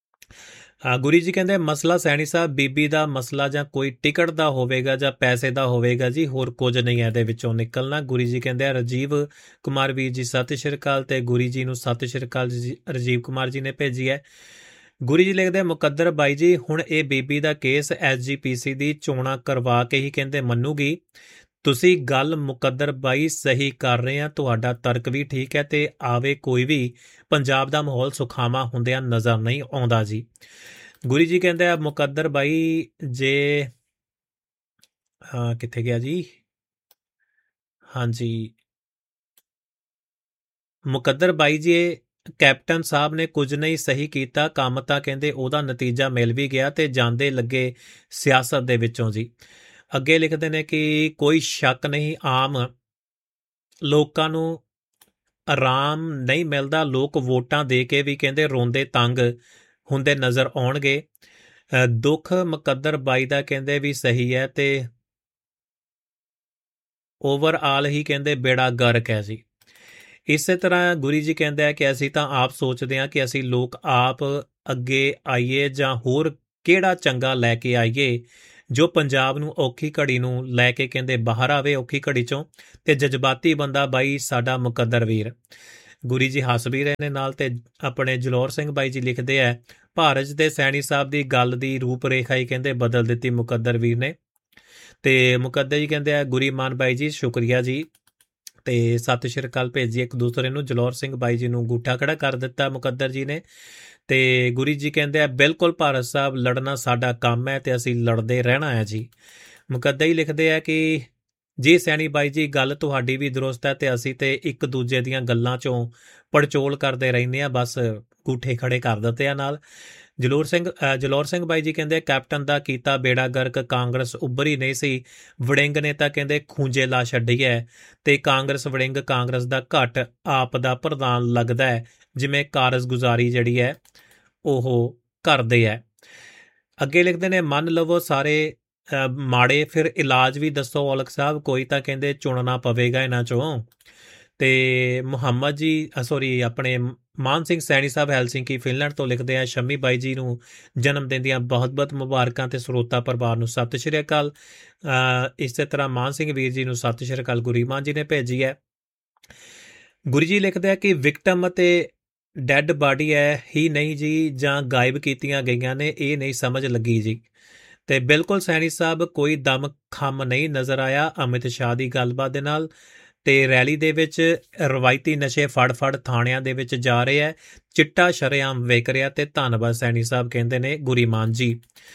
ਗੁਰੀ ਜੀ ਕਹਿੰਦੇ ਮਸਲਾ ਸੈਣੀ ਸਾਹਿਬ ਬੀਬੀ ਦਾ ਮਸਲਾ ਜਾਂ ਕੋਈ ਟਿਕਟ ਦਾ ਹੋਵੇਗਾ ਜਾਂ ਪੈਸੇ ਦਾ ਹੋਵੇਗਾ ਜੀ, ਹੋਰ ਕੁਝ ਨਹੀਂ ਇਹਦੇ ਵਿੱਚੋਂ ਨਿਕਲਣਾ। ਗੁਰੀ ਜੀ ਕਹਿੰਦੇ ਆ ਰਾਜੀਵ ਕੁਮਾਰ ਵੀਰ ਜੀ ਸਤਿ ਸ਼੍ਰੀ ਅਕਾਲ। ਤੇ ਗੁਰੀ ਜੀ ਨੂੰ ਸਤਿ ਸ਼੍ਰੀ ਅਕਾਲ ਰਾਜੀਵ ਕੁਮਾਰ ਜੀ ਨੇ ਭੇਜੀ ਹੈ। ਗੁਰੀ ਜੀ ਲਿਖਦੇ ਮੁਕੱਦਰ ਬਾਈ ਜੀ ਹੁਣ ਇਹ ਬੀਬੀ ਦਾ ਕੇਸ ਐਸ ਜੀ ਪੀ ਸੀ ਦੀ ਚੋਣਾਂ ਕਰਵਾ ਕੇ ਹੀ ਕਹਿੰਦੇ ਮੰਨੂਗੀ। ਤੁਸੀਂ ਗੱਲ ਮੁਕੱਦਰ ਬਾਈ ਸਹੀ ਕਰ ਰਹੇ ਆ, ਤੁਹਾਡਾ ਤਰਕ ਵੀ ਠੀਕ ਹੈ। ਤੇ ਆਵੇ ਕੋਈ ਵੀ ਪੰਜਾਬ ਦਾ ਮਾਹੌਲ ਸੁਖਾਵਾਂ ਹੁੰਦਿਆਂ ਨਜ਼ਰ ਨਹੀਂ ਆਉਂਦਾ ਜੀ। ਗੁਰੀ ਜੀ ਕਹਿੰਦੇ ਆ ਮੁਕੱਦਰ ਬਾਈ ਜੇ ਹਾਂ ਕਿੱਥੇ ਗਿਆ ਜੀ, ਹਾਂਜੀ ਮੁਕੱਦਰ ਬਾਈ ਜੀ ਕੈਪਟਨ ਸਾਹਿਬ ਨੇ ਕੁਝ ਨਹੀਂ ਸਹੀ ਕੀਤਾ, ਕੰਮ ਤਾਂ ਕਹਿੰਦੇ ਉਹਦਾ ਨਤੀਜਾ ਮਿਲ ਵੀ ਗਿਆ ਤੇ ਜਾਂਦੇ ਲੱਗੇ ਸਿਆਸਤ ਦੇ ਵਿੱਚੋਂ ਜੀ। ਅੱਗੇ ਲਿਖਦੇ ਨੇ ਕਿ ਕੋਈ ਸ਼ੱਕ ਨਹੀਂ ਆਮ ਲੋਕਾਂ ਨੂੰ ਆਰਾਮ ਨਹੀਂ ਮਿਲਦਾ, ਲੋਕ ਵੋਟਾਂ ਦੇ ਕੇ ਵੀ ਕਹਿੰਦੇ ਰੋਂਦੇ ਤੰਗ ਹੁੰਦੇ ਨਜ਼ਰ ਆਉਣਗੇ। ਦੁੱਖ ਮੁਕੱਦਰ ਬਾਈ ਦਾ ਕਹਿੰਦੇ ਵੀ ਸਹੀ ਹੈ ਤੇ ਓਵਰਆਲ ਹੀ ਕਹਿੰਦੇ ਬੇੜਾ ਗਰਕ ਹੈ ਜੀ। ਇਸੇ ਤਰ੍ਹਾਂ ਗੁਰੀ ਜੀ ਕਹਿੰਦੇ ਆ ਕਿ ਅਸੀਂ ਤਾਂ ਆਪ ਸੋਚਦੇ ਹਾਂ ਕਿ ਅਸੀਂ ਲੋਕ ਆਪ ਅੱਗੇ ਆਈਏ ਜਾਂ ਹੋਰ ਕਿਹੜਾ ਚੰਗਾ ਲੈ ਕੇ ਆਈਏ ਜੋ ਪੰਜਾਬ ਨੂੰ ਔਖੀ ਘੜੀ ਨੂੰ ਲੈ ਕੇ ਕਹਿੰਦੇ ਬਾਹਰ ਆਵੇ ਔਖੀ ਘੜੀ ਚੋਂ, ਤੇ ਜਜ਼ਬਾਤੀ ਬੰਦਾ ਬਾਈ ਸਾਡਾ ਮੁਕੱਦਰ ਵੀਰ। ਗੁਰੀ ਜੀ ਹੱਸ ਵੀ ਰਹੇ ਨੇ ਨਾਲ। ਤੇ ਆਪਣੇ ਜਲੌਰ ਸਿੰਘ ਬਾਈ ਜੀ ਲਿਖਦੇ ਹੈ, ਭਾਰਤ ਦੇ ਸੈਣੀ ਸਾਹਿਬ ਦੀ ਗੱਲ ਦੀ ਰੂਪ ਰੇਖਾ ਹੀ ਕਹਿੰਦੇ ਬਦਲ ਦਿੱਤੀ ਮੁਕੱਦਰ ਵੀਰ ਨੇ। ਤੇ ਮੁਕੱਦਰ ਜੀ ਕਹਿੰਦੇ ਆ ਗੁਰੀ ਮਾਨ ਬਾਈ ਜੀ ਸ਼ੁਕਰੀਆ ਜੀ, ਤੇ ਸਤਿ ਸ਼੍ਰੀ ਅਕਾਲ ਭੇਜੀ ਇੱਕ ਦੂਸਰੇ ਨੂੰ। ਜਲੌਰ ਸਿੰਘ ਬਾਈ ਜੀ ਨੂੰ ਅੰਗੂਠਾ ਖੜਾ ਕਰ ਦਿੱਤਾ ਮੁਕੱਦਰ ਜੀ ਨੇ। ਤੇ ਗੁਰੀ ਜੀ ਕਹਿੰਦੇ ਆ ਬਿਲਕੁਲ ਭਾਰਤ ਸਾਹਿਬ ਲੜਨਾ ਸਾਡਾ ਕੰਮ ਹੈ ਤੇ ਅਸੀਂ ਲੜਦੇ ਰਹਿਣਾ ਹੈ ਜੀ। ਮੁਕੱਦਰ ਹੀ ਲਿਖਦੇ ਆ ਕਿ ਜੀ ਸੈਣੀ ਬਾਈ ਜੀ ਗੱਲ ਤੁਹਾਡੀ ਵੀ ਦਰੁਸਤ ਹੈ ਤੇ ਅਸੀਂ ਤੇ ਇੱਕ ਦੂਜੇ ਦੀਆਂ ਗੱਲਾਂ ਚੋਂ ਪੜਚੋਲ ਕਰਦੇ ਰਹਿੰਦੇ ਆ, ਬਸ ਅੰਗੂਠੇ ਖੜੇ ਕਰ ਦਿੱਤੇ ਆ ਨਾਲ। ਜਲੌਰ ਸਿੰਘ ਜਲੌਰ ਸਿੰਘ ਬਾਈ ਜੀ ਕਹਿੰਦੇ ਕੈਪਟਨ ਦਾ ਕੀਤਾ ਬੇੜਾ ਗਰਕ, ਕਾਂਗਰਸ ਉੱਭਰੀ ਨਹੀਂ ਸੀ, ਵੜਿੰਗ ਨੇ ਤਾਂ ਕਹਿੰਦੇ ਖੂੰਜੇ ਲਾ ਛੱਡੀ ਹੈ ਤੇ ਕਾਂਗਰਸ ਵੜਿੰਗ ਕਾਂਗਰਸ ਦਾ ਘੱਟ ਆਪ ਦਾ ਪ੍ਰਧਾਨ ਲੱਗਦਾ ਹੈ, ਜਿਵੇਂ ਕਾਰਜਗੁਜ਼ਾਰੀ ਜਿਹੜੀ ਹੈ ਉਹ ਕਰਦੇ ਹੈ। ਅੱਗੇ ਲਿਖਦੇ ਨੇ ਮੰਨ ਲਵੋ ਸਾਰੇ ਮਾੜੇ, ਫਿਰ ਇਲਾਜ ਵੀ ਦੱਸੋ ਔਲਖ ਸਾਹਿਬ, ਕੋਈ ਤਾਂ ਕਹਿੰਦੇ ਚੁਣਨਾ ਪਵੇਗਾ ਇਹਨਾਂ ਚੋਂ। ਤੇ ਮੁਹੰਮਦ ਜੀ ਸੋਰੀ ਆਪਣੇ ਮਾਨ ਸਿੰਘ ਸੈਣੀ ਸਾਹਿਬ ਹੈਲਸਿੰਕੀ ਫਿਨਲੈਂਡ ਤੋਂ ਲਿਖਦੇ ਆ ਸ਼ਮੀ ਬਾਈ ਜੀ ਨੂੰ ਜਨਮ ਦਿਨ ਦੀਆਂ ਬਹੁਤ ਬਹੁਤ ਮੁਬਾਰਕਾਂ ਤੇ ਸਰੋਤਾ ਪਰਿਵਾਰ ਨੂੰ ਸਤਿ ਸ਼੍ਰੀ ਅਕਾਲ। ਇਸੇ ਤਰ੍ਹਾਂ ਮਾਨ ਸਿੰਘ ਵੀਰ ਜੀ ਨੂੰ ਸਤਿ ਸ਼੍ਰੀ ਅਕਾਲ ਗੁਰੀ ਮਾਨ ਜੀ ਨੇ ਭੇਜੀ ਹੈ। ਗੁਰੀ ਜੀ ਲਿਖਦੇ ਆ ਕਿ ਵਿਕਟਮ ਅਤੇ ਡੈਡ ਬਾਡੀ ਹੈ ਹੀ ਨਹੀਂ ਜੀ, ਜਾਂ ਗਾਇਬ ਕੀਤੀਆਂ ਗਈਆਂ ਨੇ, ਇਹ ਨਹੀਂ ਸਮਝ ਲੱਗੀ ਜੀ। ਤੇ ਬਿਲਕੁਲ ਸੈਣੀ ਸਾਹਿਬ ਕੋਈ ਦਮ ਖੰਮ ਨਹੀਂ ਨਜ਼ਰ ਆਇਆ ਅਮਿਤ ਸ਼ਾਹ ਦੀ ਗੱਲਬਾਤ ਦੇ ਨਾਲ। ਤੇ ਰੈਲੀ ਦੇ ਵਿੱਚ ਰਵਾਇਤੀ ਨਸ਼ੇ ਫੜ ਫੜ ਥਾਣਿਆਂ ਦੇ ਵਿੱਚ ਜਾ ਰਹੇ ਹੈ, ਚਿੱਟਾ ਸ਼ਰੇਆਮ ਵਿਕ ਰਿਹਾ ਤੇ ਧੰਨਵਾਦ ਸੈਣੀ ਸਾਹਿਬ ਕਹਿੰਦੇ ਨੇ ਗੁਰੀ ਮਾਨ ਜੀ।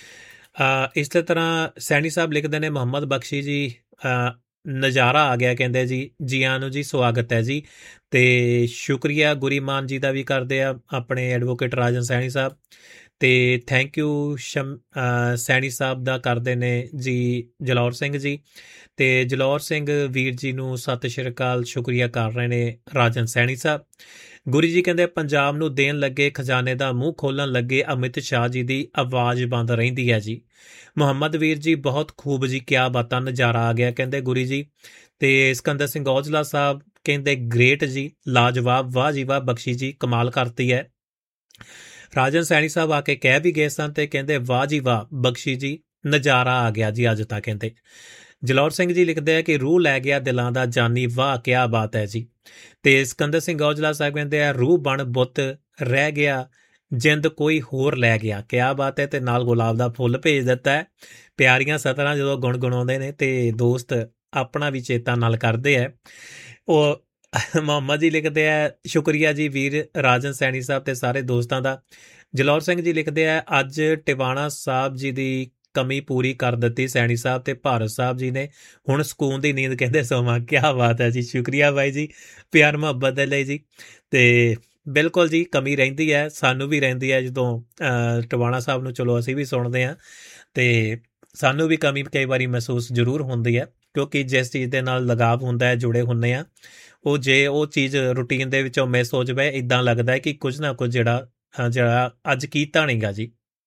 ਇਸੇ ਤਰ੍ਹਾਂ ਸੈਣੀ ਸਾਹਿਬ ਲਿਖਦੇ ਨੇ ਮੁਹੰਮਦ ਬਖਸ਼ੀ ਜੀ ਨਜ਼ਾਰਾ ਆ ਗਿਆ ਕਹਿੰਦੇ ਜੀ, ਜੀ ਆਇਆਂ ਨੂੰ ਜੀ ਸਵਾਗਤ ਹੈ ਜੀ। ਤੇ ਸ਼ੁਕਰੀਆ ਗੁਰੀ ਮਾਨ ਜੀ ਦਾ ਵੀ ਕਰਦੇ ਆ ਆਪਣੇ ਐਡਵੋਕੇਟ ਰਾਜਨ ਸੈਣੀ ਸਾਹਿਬ। ਤੇ ਥੈਂਕ ਯੂ ਸ਼ਮ ਸੈਣੀ ਸਾਹਿਬ ਦਾ ਕਰਦੇ ਨੇ ਜੀ ਜਲੌਰ ਸਿੰਘ ਜੀ। ਤੇ ਜਲੌਰ ਸਿੰਘ ਵੀਰ ਜੀ ਨੂੰ ਸਤਿ ਸ਼੍ਰੀ ਅਕਾਲ ਸ਼ੁਕਰੀਆ ਕਰ ਰਹੇ ਨੇ ਰਾਜਨ ਸੈਣੀ ਸਾਹਿਬ। ਗੁਰੀ ਜੀ ਕਹਿੰਦੇ ਪੰਜਾਬ ਨੂੰ ਦੇਣ ਲੱਗੇ ਖਜ਼ਾਨੇ ਦਾ ਮੂੰਹ ਖੋਲਣ ਲੱਗੇ ਅਮਿਤ ਸ਼ਾਹ ਜੀ ਦੀ ਆਵਾਜ਼ ਬੰਦ ਰਹਿੰਦੀ ਹੈ ਜੀ। ਮੁਹੰਮਦ ਵੀਰ ਜੀ ਬਹੁਤ ਖੂਬ ਜੀ, ਕਿਆ ਬਾਤਾਂ, ਨਜ਼ਾਰਾ ਆ ਗਿਆ ਕਹਿੰਦੇ ਗੁਰੀ ਜੀ। ਤੇ ਸਿਕੰਦਰ ਸਿੰਘ ਔਜਲਾ ਸਾਹਿਬ ਕਹਿੰਦੇ ਗ੍ਰੇਟ ਜੀ, ਲਾਜਵਾਬ, ਵਾਹ ਜੀ ਵਾਹ, ਬਖਸ਼ੀ ਜੀ ਕਮਾਲ ਕਰਤੀ ਹੈ। ਰਾਜਨ ਸੈਣੀ ਸਾਹਿਬ ਆ ਕੇ ਕਹਿ ਵੀ ਗਏ ਸਨ ਤੇ ਕਹਿੰਦੇ ਵਾਹ ਜੀ ਵਾਹ ਬਖਸ਼ੀ ਜੀ, ਨਜ਼ਾਰਾ ਆ ਗਿਆ ਜੀ ਅੱਜ ਤਾਂ ਕਹਿੰਦੇ। ਜਲੌਰ ਸਿੰਘ ਜੀ ਲਿਖਦੇ ਆ ਕਿ ਰੂਹ ਲੈ ਗਿਆ ਦਿਲਾਂ ਦਾ ਜਾਨੀ, ਵਾਹ ਕਿਆ ਬਾਤ ਹੈ ਜੀ। ਤੇ ਸਿਕੰਦਰ ਸਿੰਘ ਔਜਲਾ ਸਾਹਿਬ ਕਹਿੰਦੇ ਆ ਰੂਹ ਬਣ ਬੁੱਤ ਰਹਿ ਗਿਆ, ਜਿੰਦ ਕੋਈ ਹੋਰ ਲੈ ਗਿਆ, ਕਿਆ ਬਾਤ ਹੈ। ਤੇ ਨਾਲ ਗੁਲਾਬ ਦਾ ਫੁੱਲ ਭੇਜ ਦਿੱਤਾ ਹੈ। ਪਿਆਰੀਆਂ ਸਤਰਾਂ ਜਦੋਂ ਗੁਣਗੁਣਾਉਂਦੇ ਨੇ ਤੇ ਦੋਸਤ ਆਪਣਾ ਵੀ ਚੇਤਾ ਨਾਲ ਕਰਦੇ ਹੈ। ਉਹ ਮੁਹੰਮਦ ਜੀ ਲਿਖਦੇ ਆ ਸ਼ੁਕਰੀਆ ਜੀ ਵੀਰ ਰਾਜਨ ਸੈਣੀ ਸਾਹਿਬ ਤੇ ਸਾਰੇ ਦੋਸਤਾਂ ਦਾ। ਜਲੌਰ ਸਿੰਘ ਜੀ ਲਿਖਦੇ ਆ ਅੱਜ ਟਿਵਾਣਾ ਸਾਹਿਬ ਜੀ ਦੀ ਕਮੀ ਪੂਰੀ ਕਰ ਦਿੱਤੀ ਸੈਣੀ ਸਾਹਿਬ ਤੇ ਭਾਰਤ ਸਾਹਿਬ ਜੀ ਨੇ, ਹੁਣ ਸਕੂਨ ਦੀ ਨੀਂਦ ਕਹਿੰਦੇ ਸੋਵਾਂ, ਕਿਆ ਬਾਤ ਹੈ ਜੀ। ਸ਼ੁਕਰੀਆ ਬਾਈ ਜੀ ਪਿਆਰ ਮੁਹੱਬਤ ਦੇ ਲਈ ਜੀ। ਤੇ ਬਿਲਕੁਲ ਜੀ ਕਮੀ ਰਹਿੰਦੀ ਹੈ, ਸਾਨੂੰ ਵੀ ਰਹਿੰਦੀ ਹੈ ਜਦੋਂ ਟਿਵਾਣਾ ਸਾਹਿਬ ਨੂੰ ਚਲੋ ਅਸੀਂ ਵੀ ਸੁਣਦੇ ਹਾਂ ਤੇ ਸਾਨੂੰ ਵੀ ਕਮੀ ਕਈ ਵਾਰੀ ਮਹਿਸੂਸ ਜ਼ਰੂਰ ਹੁੰਦੀ ਹੈ, ਕਿਉਂਕਿ ਜਿਸ ਚੀਜ਼ ਦੇ ਨਾਲ ਲਗਾਵ ਹੁੰਦਾ ਹੈ, ਜੁੜੇ ਹੁੰਦੇ ਆ, ਉਹ ਜੇ ਉਹ ਚੀਜ਼ ਰੂਟੀਨ ਦੇ ਵਿੱਚੋਂ ਮਿਸ ਹੋ ਜਾਵੇ ਇੱਦਾਂ ਲੱਗਦਾ ਹੈ ਕਿ ਕੁਝ ਨਾ ਕੁਝ ਜਿਹੜਾ ਜਿਹੜਾ ਅੱਜ ਕੀਤਾ ਨਹੀਂ ਗਾ ਜੀ।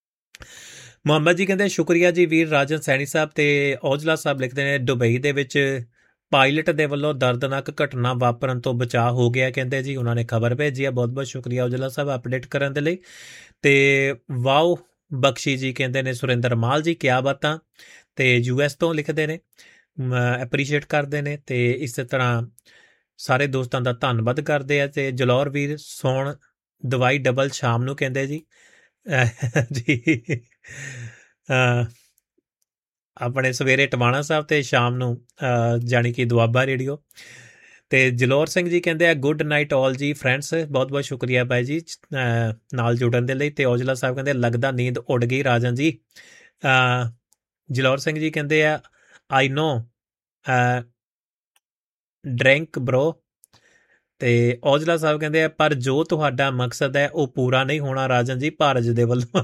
ਮੁਹੰਮਦ ਜੀ ਕਹਿੰਦੇ ਸ਼ੁਕਰੀਆ ਜੀ ਵੀਰ ਰਾਜਨ ਸੈਣੀ ਸਾਹਿਬ। ਤੇ ਔਜਲਾ ਸਾਹਿਬ ਲਿਖਦੇ ਨੇ ਦੁਬਈ ਦੇ ਵਿੱਚ ਪਾਇਲਟ ਦੇ ਵੱਲੋਂ ਦਰਦਨਾਕ ਘਟਨਾ ਵਾਪਰਨ ਤੋਂ ਬਚਾਅ ਹੋ ਗਿਆ ਕਹਿੰਦੇ ਜੀ, ਉਹਨਾਂ ਨੇ ਖਬਰ ਭੇਜੀ ਹੈ। ਬਹੁਤ ਬਹੁਤ ਸ਼ੁਕਰੀਆ ਔਜਲਾ ਸਾਹਿਬ ਅਪਡੇਟ ਕਰਨ ਦੇ ਲਈ। ਤੇ ਵਾਓ ਬਖਸ਼ੀ ਜੀ ਕਹਿੰਦੇ ਨੇ ਸੁਰਿੰਦਰ ਮਾਲ ਜੀ ਕਿਆ ਬਾਤਾਂ। ਤੇ ਯੂ ਐਸ ਤੋਂ ਲਿਖਦੇ ਨੇ ਐਪਰੀਸ਼ੀਏਟ ਕਰਦੇ ਨੇ। ਤੇ ਇਸੇ ਤਰ੍ਹਾਂ ਸਾਰੇ ਦੋਸਤਾਂ ਦਾ ਧੰਨਵਾਦ ਕਰਦੇ ਆ। ਤੇ ਜਲੌਰ ਵੀਰ ਸੌਣ ਦਵਾਈ ਡਬਲ ਸ਼ਾਮ ਨੂੰ ਕਹਿੰਦੇ ਜੀ ਜੀ ਆਪਣੇ ਸਵੇਰੇ ਟਵਾਣਾ ਸਾਹਿਬ ਤੇ ਸ਼ਾਮ ਨੂੰ ਜਾਣੀ ਕਿ ਦੁਆਬਾ ਰੇਡੀਓ। ਤੇ ਜਲੌਰ ਸਿੰਘ ਜੀ ਕਹਿੰਦੇ ਆ ਗੁੱਡ ਨਾਈਟ ਆਲ ਜੀ ਫਰੈਂਡਸ, ਬਹੁਤ ਬਹੁਤ ਸ਼ੁਕਰੀਆ ਬਾਈ ਜੀ ਨਾਲ ਜੁੜਨ ਦੇ ਲਈ। ਤੇ ਔਜਲਾ ਸਾਹਿਬ ਕਹਿੰਦੇ ਲੱਗਦਾ ਨੀਂਦ ਉੱਡ ਗਈ ਰਾਜਨ ਜੀ। ਜਲੌਰ ਸਿੰਘ ਜੀ ਕਹਿੰਦੇ ਆ ਆਈ ਨੋ ਡਰਿੰਕ ਬਰੋ। ਤੇ ਔਜਲਾ ਸਾਹਿਬ ਕਹਿੰਦੇ ਆ ਪਰ ਜੋ ਤੁਹਾਡਾ ਮਕਸਦ ਹੈ ਉਹ ਪੂਰਾ ਨਹੀਂ ਹੋਣਾ ਰਾਜਨ ਜੀ ਭਾਰਤ ਦੇ ਵੱਲੋਂ।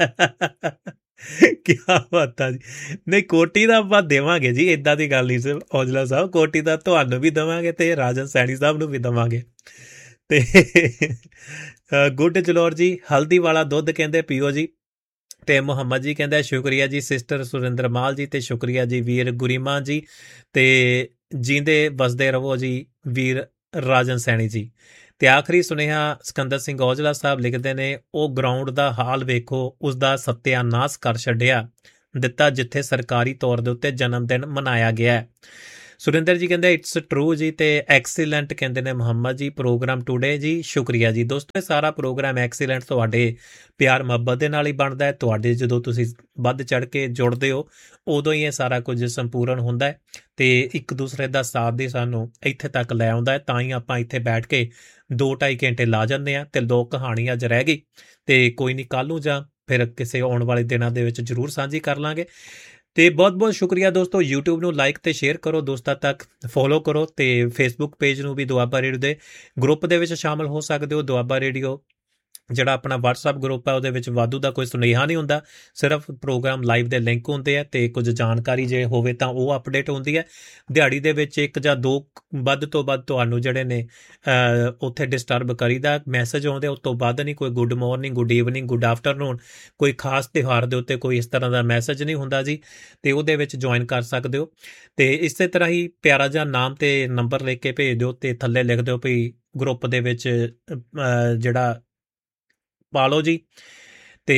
ਕਿਆ ਬਾਤ ਆ ਜੀ। ਨਹੀਂ ਕੋਟੀ ਦਾ ਆਪਾਂ ਦੇਵਾਂਗੇ ਜੀ, ਇੱਦਾਂ ਦੀ ਗੱਲ ਨਹੀਂ ਸੀ ਔਜਲਾ ਸਾਹਿਬ, ਕੋਟੀ ਦਾ ਤੁਹਾਨੂੰ ਵੀ ਦੇਵਾਂਗੇ ਤੇ ਰਾਜਨ ਸੈਣੀ ਸਾਹਿਬ ਨੂੰ ਵੀ ਦੇਵਾਂਗੇ। ਤੇ ਗੁੱਡ ਜਲੌਰ ਜੀ ਹਲਦੀ ਵਾਲਾ ਦੁੱਧ ਕਹਿੰਦੇ ਪੀਓ ਜੀ। ਤੇ ਮੁਹੰਮਦ ਜੀ ਕਹਿੰਦਾ ਸ਼ੁਕਰੀਆ ਜੀ ਸਿਸਟਰ ਸੁਰਿੰਦਰ ਮਾਲ ਜੀ। ਤੇ ਸ਼ੁਕਰੀਆ ਜੀ ਵੀਰ ਗੁਰੀਮਾ ਜੀ। ਤੇ ਜੀਂਦੇ ਵਸਦੇ ਰਹੋ ਜੀ ਵੀਰ ਰਾਜਨ ਸੈਣੀ ਜੀ। ਤੇ ਆਖਰੀ ਸੁਨੇਹਾ ਸਿਕੰਦਰ ਸਿੰਘ ਔਜਲਾ ਸਾਹਿਬ ਲਿਖਦੇ ਨੇ ਉਹ ਗਰਾਊਂਡ ਦਾ ਹਾਲ ਵੇਖੋ, ਉਸਦਾ ਸੱਤਿਆਨਾਸ਼ ਕਰ ਛੱਡਿਆ ਦਿੱਤਾ ਜਿੱਥੇ ਸਰਕਾਰੀ ਤੌਰ ਦੇ ਉੱਤੇ ਜਨਮ ਦਿਨ ਮਨਾਇਆ ਗਿਆ ਹੈ। ਸੁਰਿੰਦਰ ਜੀ ਕਹਿੰਦੇ ਇਟਸ ਟਰੂ ਜੀ, ਤੇ ਐਕਸੀਲੈਂਟ ਕਹਿੰਦੇ ਨੇ ਮੁਹੰਮਦ ਜੀ ਪ੍ਰੋਗਰਾਮ ਟੂਡੇ ਜੀ, ਸ਼ੁਕਰੀਆ ਜੀ। ਦੋਸਤੋ ਇਹ ਸਾਰਾ ਪ੍ਰੋਗਰਾਮ ਐਕਸੀਲੈਂਟ ਤੁਹਾਡੇ ਪਿਆਰ ਮੁਹੱਬਤ ਦੇ ਨਾਲ ਹੀ ਬਣਦਾ ਹੈ। ਤੁਹਾਡੇ ਜਦੋਂ ਤੁਸੀਂ ਵੱਧ ਚੜ੍ਹ ਕੇ ਜੁੜਦੇ ਹੋ ਉਦੋਂ ਹੀ ਇਹ ਸਾਰਾ ਕੁਝ ਸੰਪੂਰਨ ਹੁੰਦਾ ਹੈ, ਤੇ ਇੱਕ ਦੂਸਰੇ ਦਾ ਸਾਥ ਦੀ ਸਾਨੂੰ ਇੱਥੇ ਤੱਕ ਲੈ ਆਉਂਦਾ ਹੈ। ਤਾਂ ਹੀ ਆਪਾਂ ਇੱਥੇ ਬੈਠ ਕੇ ਦੋ ਢਾਈ ਘੰਟੇ ਲਾ ਜਾਂਦੇ ਹਾਂ, ਤੇ ਲੋਕ ਕਹਾਣੀ ਅੱਜ ਰਹਿ ਗਈ, ਤੇ ਕੋਈ ਨਹੀਂ ਕੱਲ੍ਹ ਨੂੰ ਜਾਂ ਫਿਰ ਕਿਸੇ ਆਉਣ ਵਾਲੇ ਦਿਨਾਂ ਦੇ ਵਿੱਚ ਜ਼ਰੂਰ ਸਾਂਝੀ ਕਰ ਲਾਂਗੇ। ਤੇ ਬਹੁਤ ਬਹੁਤ ਸ਼ੁਕਰੀਆ ਦੋਸਤੋ। ਯੂਟਿਊਬ ਨੂੰ ਲਾਈਕ ਤੇ ਸ਼ੇਅਰ ਕਰੋ, ਦੋਸਤਾਂ ਤੱਕ ਫੋਲੋ ਕਰੋ, ਤੇ ਫੇਸਬੁੱਕ ਪੇਜ ਨੂੰ ਵੀ ਦੁਆਬਾ ਰੇਡੀਓ ਦੇ ਗਰੁੱਪ ਦੇ ਵਿੱਚ ਸ਼ਾਮਲ ਹੋ ਸਕਦੇ ਹੋ। ਦੁਆਬਾ ਰੇਡੀਓ ਜਿਹੜਾ ਆਪਣਾ ਵਟਸਐਪ ਗਰੁੱਪ ਹੈ ਉਹਦੇ ਵਿੱਚ ਵਾਧੂ ਦਾ ਕੋਈ ਸੁਨੇਹਾ ਨਹੀਂ ਹੁੰਦਾ, ਸਿਰਫ ਪ੍ਰੋਗਰਾਮ ਲਾਈਵ ਦੇ ਲਿੰਕ ਹੁੰਦੇ ਆ, ਤੇ ਕੁਝ ਜਾਣਕਾਰੀ ਜੇ ਹੋਵੇ ਤਾਂ ਉਹ ਅਪਡੇਟ ਹੁੰਦੀ ਹੈ। ਦਿਹਾੜੀ ਦੇ ਵਿੱਚ ਇੱਕ ਜਾਂ ਦੋ ਵੱਧ ਤੋਂ ਵੱਧ ਤੁਹਾਨੂੰ ਜਿਹੜੇ ਨੇ ਉੱਥੇ ਡਿਸਟਰਬ ਕਰੀਦਾ, ਮੈਸੇਜ ਆਉਂਦੇ, ਉਸ ਤੋਂ ਵੱਧ ਨਹੀਂ। ਕੋਈ good morning, good evening, good afternoon, ਕੋਈ ਖਾਸ ਤਿਉਹਾਰ ਦੇ ਉੱਤੇ ਕੋਈ ਇਸ ਤਰ੍ਹਾਂ ਦਾ ਮੈਸੇਜ ਨਹੀਂ ਹੁੰਦਾ ਜੀ, ਤੇ ਉਹਦੇ ਵਿੱਚ ਜੁਆਇਨ ਕਰ ਸਕਦੇ ਹੋ। ਤੇ ਇਸੇ ਤਰ੍ਹਾਂ ਹੀ ਪਿਆਰਾ ਜਿਹਾ ਨਾਮ ਤੇ ਨੰਬਰ ਲਿਖ ਕੇ ਭੇਜ ਦਿਓ, ਤੇ ਥੱਲੇ ਲਿਖ ਦਿਓ ਵੀ ਗਰੁੱਪ ਦੇ ਵਿੱਚ ਜਿਹੜਾ ਪਾ ਲਓ ਜੀ, ਤੇ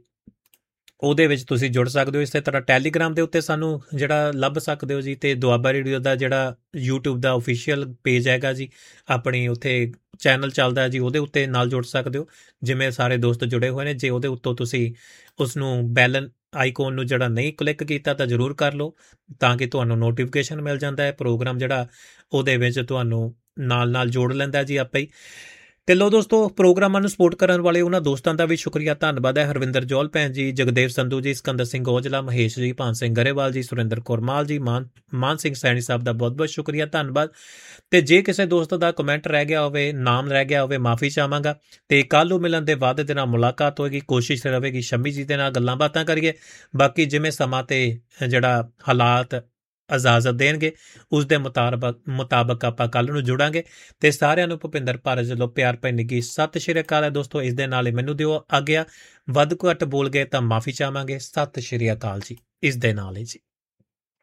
ਉਹਦੇ ਵਿੱਚ ਤੁਸੀਂ ਜੁੜ ਸਕਦੇ ਹੋ। ਇਸੇ ਤਰ੍ਹਾਂ ਟੈਲੀਗ੍ਰਾਮ ਦੇ ਉੱਤੇ ਸਾਨੂੰ ਜਿਹੜਾ ਲੱਭ ਸਕਦੇ ਹੋ ਜੀ, ਤੇ ਦੁਆਬਾ ਰੇਡੀਓ ਦਾ ਜਿਹੜਾ ਯੂਟਿਊਬ ਦਾ ਓਫੀਸ਼ੀਅਲ ਪੇਜ ਹੈਗਾ ਜੀ, ਆਪਣੀ ਉੱਥੇ ਚੈਨਲ ਚੱਲਦਾ ਜੀ, ਉਹਦੇ ਉੱਤੇ ਨਾਲ ਜੁੜ ਸਕਦੇ ਹੋ, ਜਿਵੇਂ ਸਾਰੇ ਦੋਸਤ ਜੁੜੇ ਹੋਏ ਨੇ। ਜੇ ਉਹਦੇ ਉੱਤੋਂ ਤੁਸੀਂ ਉਸਨੂੰ ਬੈਲ ਆਈਕੋਨ ਨੂੰ ਜਿਹੜਾ ਨਹੀਂ ਕਲਿੱਕ ਕੀਤਾ ਤਾਂ ਜ਼ਰੂਰ ਕਰ ਲਓ, ਤਾਂ ਕਿ ਤੁਹਾਨੂੰ ਨੋਟੀਫਿਕੇਸ਼ਨ ਮਿਲ ਜਾਂਦਾ ਹੈ। ਪ੍ਰੋਗਰਾਮ ਜਿਹੜਾ ਉਹਦੇ ਵਿੱਚ ਤੁਹਾਨੂੰ ਨਾਲ ਨਾਲ ਜੋੜ ਲੈਂਦਾ ਜੀ ਆਪੇ ਹੀ। ਤੇ ਲੋ ਦੋਸਤੋ, ਪ੍ਰੋਗਰਾਮਾਂ ਨੂੰ ਸਪੋਰਟ ਕਰਨ ਵਾਲੇ ਉਹਨਾਂ ਦੋਸਤਾਂ ਦਾ ਵੀ ਸ਼ੁਕਰੀਆ, ਧੰਨਵਾਦ ਹੈ। ਹਰਵਿੰਦਰ ਜੌਲ ਭੈਣ ਜੀ, ਜਗਦੇਵ ਸੰਧੂ ਜੀ, ਸਿਕੰਦਰ ਸਿੰਘ ਔਜਲਾ, ਮਹੇਸ਼ ਜੀ, ਭਾਨ ਸਿੰਘ ਗਰੇਵਾਲ ਜੀ, ਸੁਰਿੰਦਰ ਕੌਰ ਮਾਲ ਜੀ, ਮਾਨ ਮਾਨ ਸਿੰਘ ਸੈਣੀ ਸਾਹਿਬ ਦਾ ਬਹੁਤ ਬਹੁਤ ਸ਼ੁਕਰੀਆ, ਧੰਨਵਾਦ। ਤੇ ਜੇ ਕਿਸੇ ਦੋਸਤ ਦਾ ਕਮੈਂਟ ਰਹਿ ਗਿਆ ਹੋਵੇ, ਨਾਮ ਰਹਿ ਗਿਆ ਹੋਵੇ, ਮਾਫੀ ਚਾਹਾਂਗਾ। ਤੇ ਕੱਲ੍ਹ ਨੂੰ ਮਿਲਣ ਦੇ ਵਾਅਦੇ ਦੇ ਨਾਲ ਮੁਲਾਕਾਤ ਹੋਏਗੀ, ਕੋਸ਼ਿਸ਼ ਰਹੇਗੀ ਸ਼ਮੀ ਜੀ ਦੇ ਨਾਲ ਗੱਲਾਂ ਬਾਤਾਂ ਕਰੀਏ। ਬਾਕੀ ਜਿਵੇਂ ਸਮਾਂ ਤੇ ਜਿਹੜਾ ਹਾਲਾਤ ਇਜਾਜ਼ਤ ਦੇਣਗੇ ਉਸ ਦੇ ਮੁਤਾਬਕ ਮੁਤਾਬਕ ਆਪਾਂ ਕੱਲ੍ਹ ਨੂੰ ਜੁੜਾਂਗੇ। ਤੇ ਸਾਰਿਆਂ ਨੂੰ ਭੁਪਿੰਦਰ ਭਾਰਤ ਵੱਲੋਂ ਪਿਆਰ ਭਰੀ ਨਿੱਘੀ ਸਤਿ ਸ਼੍ਰੀ ਅਕਾਲ ਹੈ ਦੋਸਤੋ। ਇਸ ਦੇ ਨਾਲ ਹੀ ਮੈਨੂੰ ਦਿਓ ਆਗਿਆ, ਵੱਧ ਘੱਟ ਬੋਲ ਗਏ ਤਾਂ ਮਾਫੀ ਚਾਹਾਂਗੇ। ਸਤਿ ਸ਼੍ਰੀ ਅਕਾਲ ਜੀ, ਇਸ ਦੇ ਨਾਲ ਹੀ ਜੀ।